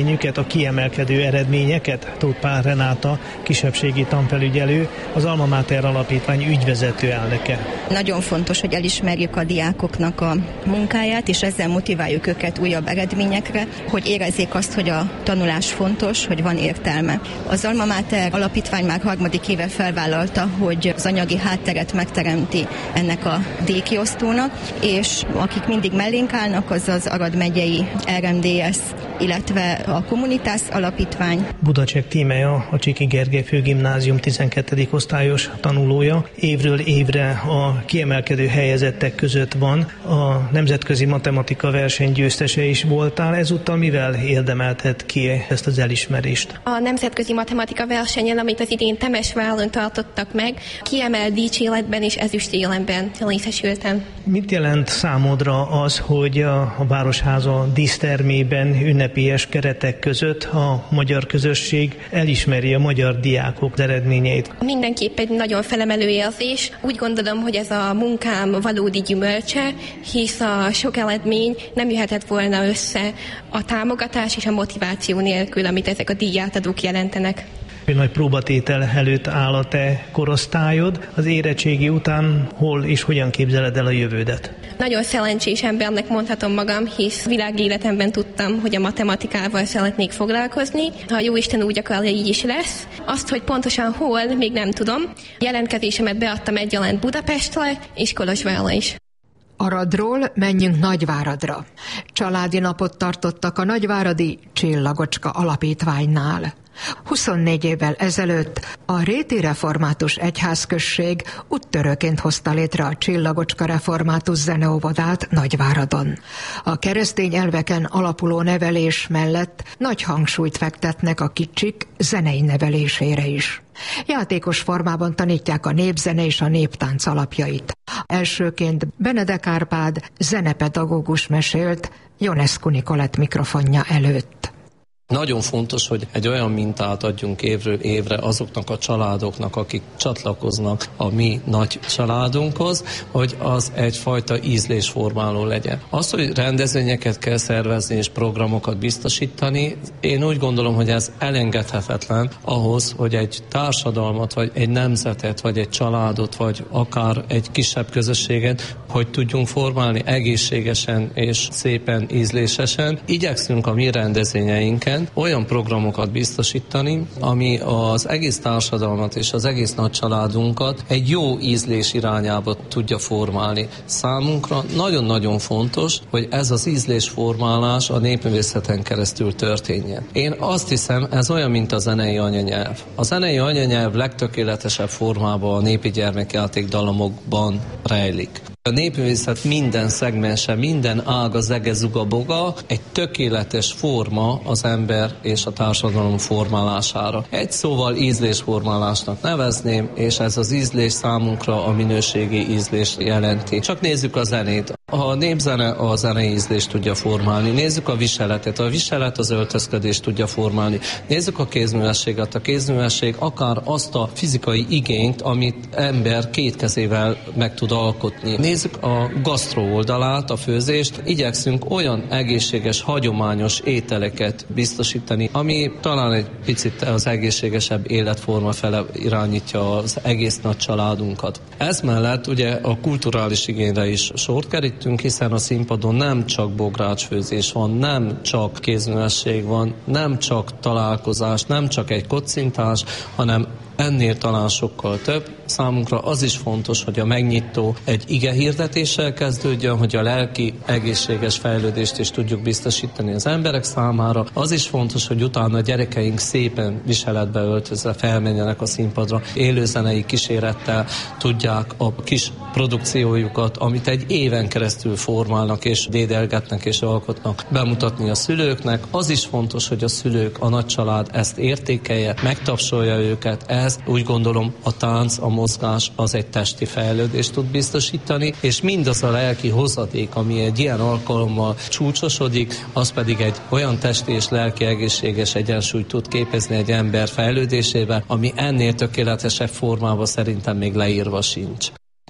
véleményüket, a kiemelkedő eredményeket? Tóth Pál Renáta, kisebbségi tanfelügyelő, az Alma Mater Alapítvány ügyvezető elnöke. Nagyon fontos, hogy elismerjük a diákoknak a munkáját, és ezzel motiváljuk őket újabb eredményekre, hogy érezzék azt, hogy a tanulás fontos, hogy van értelme. Az Alma Mater Alapítvány már harmadik éve felvállalta, hogy az anyagi hátteret megteremti ennek a díjkiosztónak, és akik mindig mellénk állnak, az az Arad megyei er em dé es, illetve a Communitas Alapítvány. Budacsek Tímea, a Csiki Gergely Főgimnázium tizenkettedik osztályos tanulója. Évről évre a kiemelkedő helyezettek között van. A nemzetközi matematika verseny győztese is voltál. Ezúttal mivel érdemelted ki ezt az elismerést? A nemzetközi matematika versenyen, amit az idén Temesváron tartottak meg, kiemelt dicséretben és ezüstéremben részesültem. Mit jelent számodra az, hogy a, a Városháza dísztermében ünnepélyes keretek között a magyar közösség elismeri a magyar diákok eredményeit? Mindenképp egy nagyon felemelő érzés. Úgy gondolom, hogy ez a munkám valódi gyümölcse, hisz a sok eredmény nem jöhetett volna össze a támogatás és a motiváció nélkül, amit ezek a díjátadók jelentenek. Nagy próbatétel előtt áll a te korosztályod. Az érettségi után hol és hogyan képzeled el a jövődet? Nagyon szerencsés embernek mondhatom magam, hisz világéletemben tudtam, hogy a matematikával szeretnék foglalkozni. Ha Jóisten úgy akarja, így is lesz. Azt, hogy pontosan hol, még nem tudom. Jelentkezésemet beadtam egyaránt Budapestre és Kolozsvárra is. Aradról menjünk Nagyváradra. Családi napot tartottak a nagyváradi Csillagocska Alapítványnál. huszonnégy évvel ezelőtt a Réti Református Egyházközség úttörőként hozta létre a Csillagocska Református Zeneóvodát Nagyváradon. A keresztény elveken alapuló nevelés mellett nagy hangsúlyt fektetnek a kicsik zenei nevelésére is. Játékos formában tanítják a népzene és a néptánc alapjait. Elsőként Benedek Árpád zenepedagógus mesélt Ionescu Nikolett mikrofonja előtt. Nagyon fontos, hogy egy olyan mintát adjunk évről évre azoknak a családoknak, akik csatlakoznak a mi nagy családunkhoz, hogy az egyfajta ízlésformáló legyen. Az, hogy rendezvényeket kell szervezni és programokat biztosítani, én úgy gondolom, hogy ez elengedhetetlen ahhoz, hogy egy társadalmat, vagy egy nemzetet, vagy egy családot, vagy akár egy kisebb közösséget, hogy tudjunk formálni egészségesen és szépen ízlésesen. Igyekszünk a mi rendezvényeinken olyan programokat biztosítani, ami az egész társadalmat és az egész nagy családunkat egy jó ízlés irányába tudja formálni. Számunkra nagyon-nagyon fontos, hogy ez az ízlésformálás a népművészeten keresztül történjen. Én azt hiszem, ez olyan, mint a zenei anyanyelv. A zenei anyanyelv legtökéletesebb formában a népi gyermekjáték dallamokban rejlik. A népművészet minden szegmense, minden ága, zege, zuga, boga egy tökéletes forma az ember és a társadalom formálására. Egy szóval ízlésformálásnak nevezném, és ez az ízlés számunkra a minőségi ízlést jelenti. Csak nézzük a zenét. A népzene a zenei ízlést tudja formálni. Nézzük a viseletet. A viselet az öltözködést tudja formálni. Nézzük a kézművességet. A kézművesség akár azt a fizikai igényt, amit ember két kezével meg tud alkotni. Nézzük a gasztró oldalát, a főzést. Igyekszünk olyan egészséges, hagyományos ételeket biztosítani, ami talán egy picit az egészségesebb életforma fele irányítja az egész nagy családunkat. Ez mellett ugye a kulturális igényre is sort kerítünk, hiszen a színpadon nem csak bográcsfőzés van, nem csak kézművesség van, nem csak találkozás, nem csak egy kocintás, hanem ennél talán sokkal több. Számunkra az is fontos, hogy a megnyitó egy ige hirdetéssel kezdődjön, hogy a lelki egészséges fejlődést is tudjuk biztosítani az emberek számára. Az is fontos, hogy utána a gyerekeink szépen viseletbe öltözve felmenjenek a színpadra, élőzenei kísérettel tudják a kis produkciójukat, amit egy éven keresztül formálnak és dédelgetnek és alkotnak, bemutatni a szülőknek. Az is fontos, hogy a szülők, a nagy család ezt értékelje, megtapsolja őket. Ez úgy gondolom a tánc, a mozgás az egy testi fejlődést tud biztosítani, és mindaz a lelki hozadék, ami egy ilyen alkalommal csúcsosodik, az pedig egy olyan testi és lelki egészséges egyensúlyt tud képezni egy ember fejlődésével, ami ennél tökéletesebb formában szerintem még leírva sincs.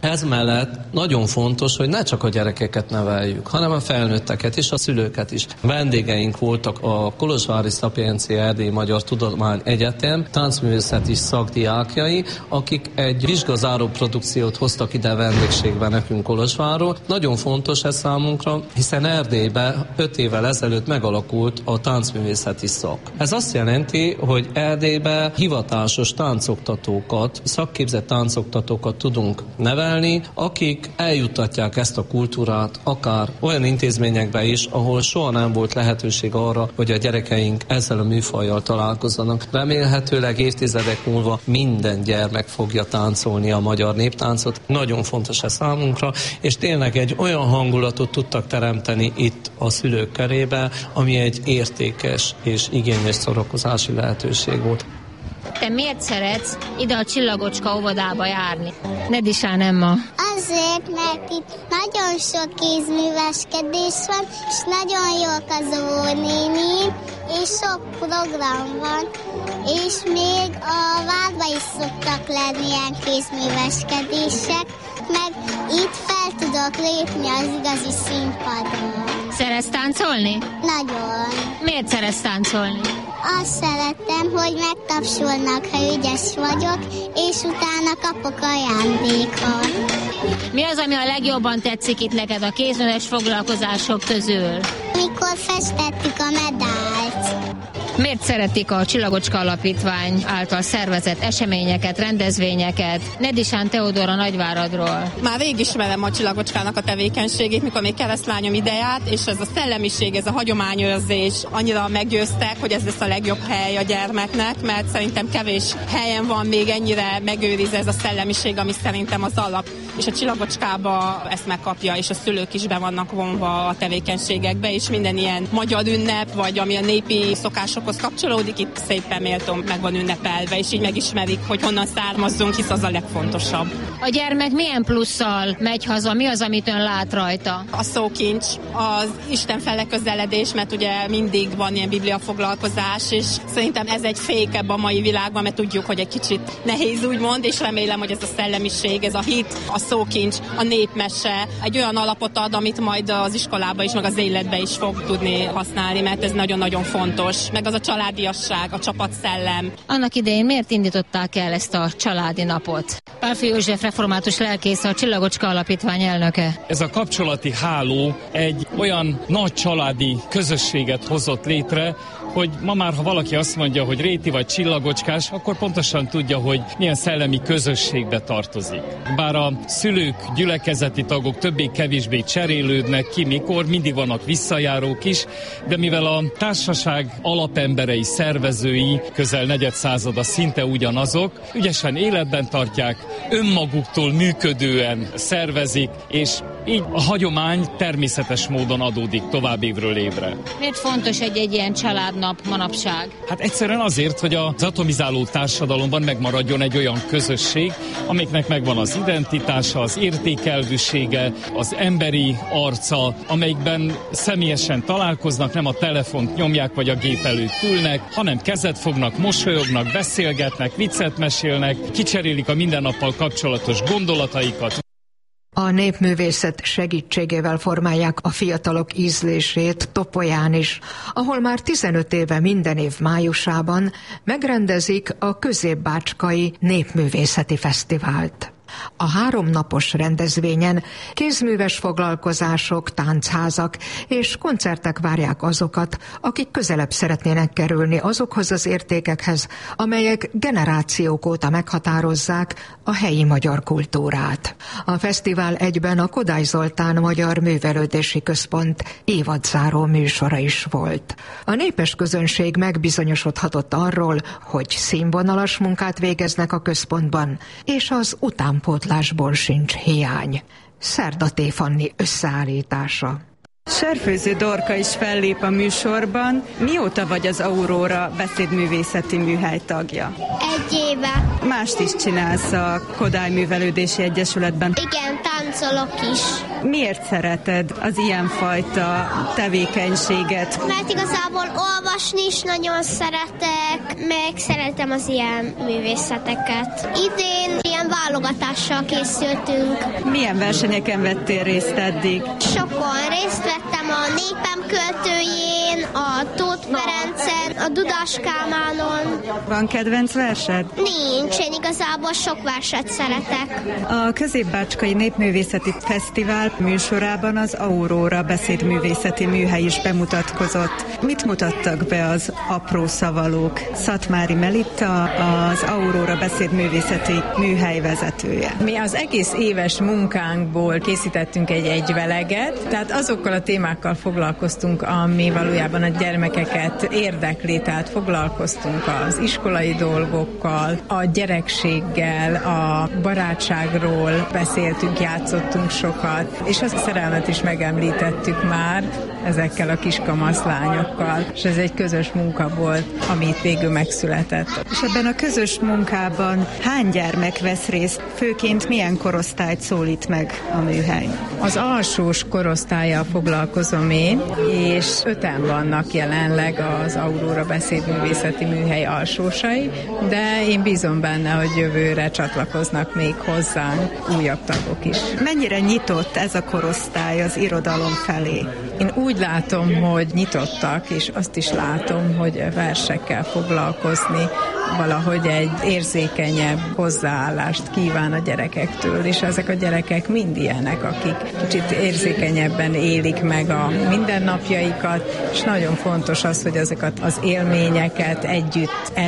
Ez mellett nagyon fontos, hogy ne csak a gyerekeket neveljük, hanem a felnőtteket és a szülőket is. Vendégeink voltak a Kolozsvári Szapiencia Erdélyi Magyar Tudomány Egyetem táncművészeti szakdiákjai, akik egy vizsgazáró produkciót hoztak ide vendégségben nekünk Kolozsvárról. Nagyon fontos ez számunkra, hiszen Erdélyben öt évvel ezelőtt megalakult a táncművészeti szak. Ez azt jelenti, hogy Erdélyben hivatásos táncoktatókat, szakképzett táncoktatókat tudunk nevelni, akik eljuttatják ezt a kultúrát akár olyan intézményekbe is, ahol soha nem volt lehetőség arra, hogy a gyerekeink ezzel a műfajjal találkozzanak. Remélhetőleg évtizedek múlva minden gyermek fogja táncolni a magyar néptáncot. Nagyon fontos ez számunkra, és tényleg egy olyan hangulatot tudtak teremteni itt a szülők körébe, ami egy értékes és igényes szórakozási lehetőség volt. Te miért szeretsz ide a Csillagocska óvodába járni? Nedisán Emma. Azért, mert itt nagyon sok kézműveskedés van, és nagyon jók az óvónéni, és sok program van, és még a várba is szoktak lenni ilyen kézműveskedések, meg itt fel tudok lépni az igazi színpadon. Szeretsz táncolni? Nagyon. Miért szeretsz táncolni? Azt szeretem, hogy megtapsolnak, ha ügyes vagyok, és utána kapok ajándékot. Mi az, ami a legjobban tetszik itt neked a kézműves foglalkozások közül? Mikor festettük a medált. Miért szeretik a Csillagocska Alapítvány által szervezett eseményeket, rendezvényeket? Nedisán Teodóra Nagyváradról. Már rég ismerem a Csillagocskának a tevékenységét, mikor még keresztlányom ide járt, és ez a szellemiség, ez a hagyományőrzés annyira meggyőztek, hogy ez lesz a legjobb hely a gyermeknek, mert szerintem kevés helyen van még ennyire megőrizve ez a szellemiség, ami szerintem az alap. És a Csillagocskába ezt megkapja, és a szülők is be vannak vonva a tevékenységekbe, és minden ilyen magyar ünnep, vagy ami a népi szokásokhoz kapcsolódik, itt szépen méltón meg van ünnepelve, és így megismerik, hogy honnan származzunk, hisz az a legfontosabb. A gyermek milyen plusszal megy haza? Mi az, amit ön lát rajta? A szókincs, az Isten fele közeledés, mert ugye mindig van ilyen biblia foglalkozás, és szerintem ez egy fék ebben a mai világban, mert tudjuk, hogy egy kicsit nehéz úgymond, és remélem, hogy ez a szellemiség, ez a hit, a szókincs, a népmese egy olyan alapot ad, amit majd az iskolába is, meg az életbe is fog tudni használni, mert ez nagyon-nagyon fontos. Meg az a családiasság, a csapatszellem. Annak idején miért indították el ezt a családi napot? Pálffy József református lelkész, a Csillagocska Alapítvány elnöke. Ez a kapcsolati háló egy olyan nagy családi közösséget hozott létre, hogy ma már, ha valaki azt mondja, hogy réti vagy csillagocskás, akkor pontosan tudja, hogy milyen szellemi közösségbe tartozik. Bár a szülők, gyülekezeti tagok többé-kevésbé cserélődnek ki, mikor mindig vannak visszajárók is, de mivel a társaság alapemberei, szervezői közel negyedszázada szinte ugyanazok, ügyesen életben tartják, önmaguktól működően szervezik, és így a hagyomány természetes módon adódik tovább évről évre. Miért fontos egy-egy ilyen családnap manapság? Hát egyszerűen azért, hogy az atomizáló társadalomban megmaradjon egy olyan közösség, amiknek megvan az identitása, az értékelvűsége, az emberi arca, amelyikben személyesen találkoznak, nem a telefont nyomják vagy a gép előtt ülnek, hanem kezet fognak, mosolyognak, beszélgetnek, viccet mesélnek, kicserélik a mindennappal kapcsolatos gondolataikat. A népművészet segítségével formálják a fiatalok ízlését Topolyán is, ahol már tizenöt éve minden év májusában megrendezik a Középbácskai Népművészeti Fesztivált. A háromnapos rendezvényen kézműves foglalkozások, táncházak és koncertek várják azokat, akik közelebb szeretnének kerülni azokhoz az értékekhez, amelyek generációk óta meghatározzák a helyi magyar kultúrát. A fesztivál egyben a Kodály Zoltán Magyar Művelődési Központ évadzáró műsora is volt. A népes közönség megbizonyosodhatott arról, hogy színvonalas munkát végeznek a központban, és az utánpótlásból sincs hiány. Szerda T. Fanni összeállítása. Serfőző Dorka is fellép a műsorban. Mióta vagy az Aurora beszédművészeti műhely tagja? Egy éve. Mást is csinálsz a Kodály Művelődési Egyesületben? Igen, táncolok is. Miért szereted az ilyenfajta tevékenységet? Mert igazából olvasni is nagyon szeretek, meg szeretem az ilyen művészeteket. Idén ilyen válogatással készültünk. Milyen versenyeken vettél részt eddig? Sokon részt vettem a Népem költőjén, a Tóth Ferencen, a Dudás Kálmánon. Van kedvenc versed? Nincs, én igazából sok verset szeretek. A Közép-Bácskai Népművészeti Fesztivál műsorában az Aurora beszédművészeti műhely is bemutatkozott. Mit mutattak be az apró szavalók? Szatmári Melitta, az Aurora beszédművészeti műhely vezetője. Mi az egész éves munkánkból készítettünk egy egyveleget, tehát azokkal a témákkal foglalkoztunk, ami valójában a gyermekeket érdekli, tehát foglalkoztunk az iskolai dolgokkal, a gyerekséggel, a barátságról beszéltünk, játszottunk sokat, és a szerelmet is megemlítettük már ezekkel a kiskamaszlányokkal, és ez egy közös munka volt, amit végül megszületett. És ebben a közös munkában hány gyermek vesz részt? Főként milyen korosztályt szólít meg a műhely? Az alsós korosztállyal foglalkozom én, és öten vannak jelenleg az Aurora beszédművészeti műhely alsósai, de én bízom benne, hogy jövőre csatlakoznak még hozzánk újabb tagok is. Mennyire nyitott ez a korosztály az irodalom felé? Én úgy látom, hogy nyitottak, és azt is látom, hogy versekkel foglalkozni valahogy egy érzékenyebb hozzáállást kíván a gyerekektől, és ezek a gyerekek mind ilyenek, akik kicsit érzékenyebben élik meg a mindennapjaikat, és nagyon fontos az, hogy ezeket az élményeket együtt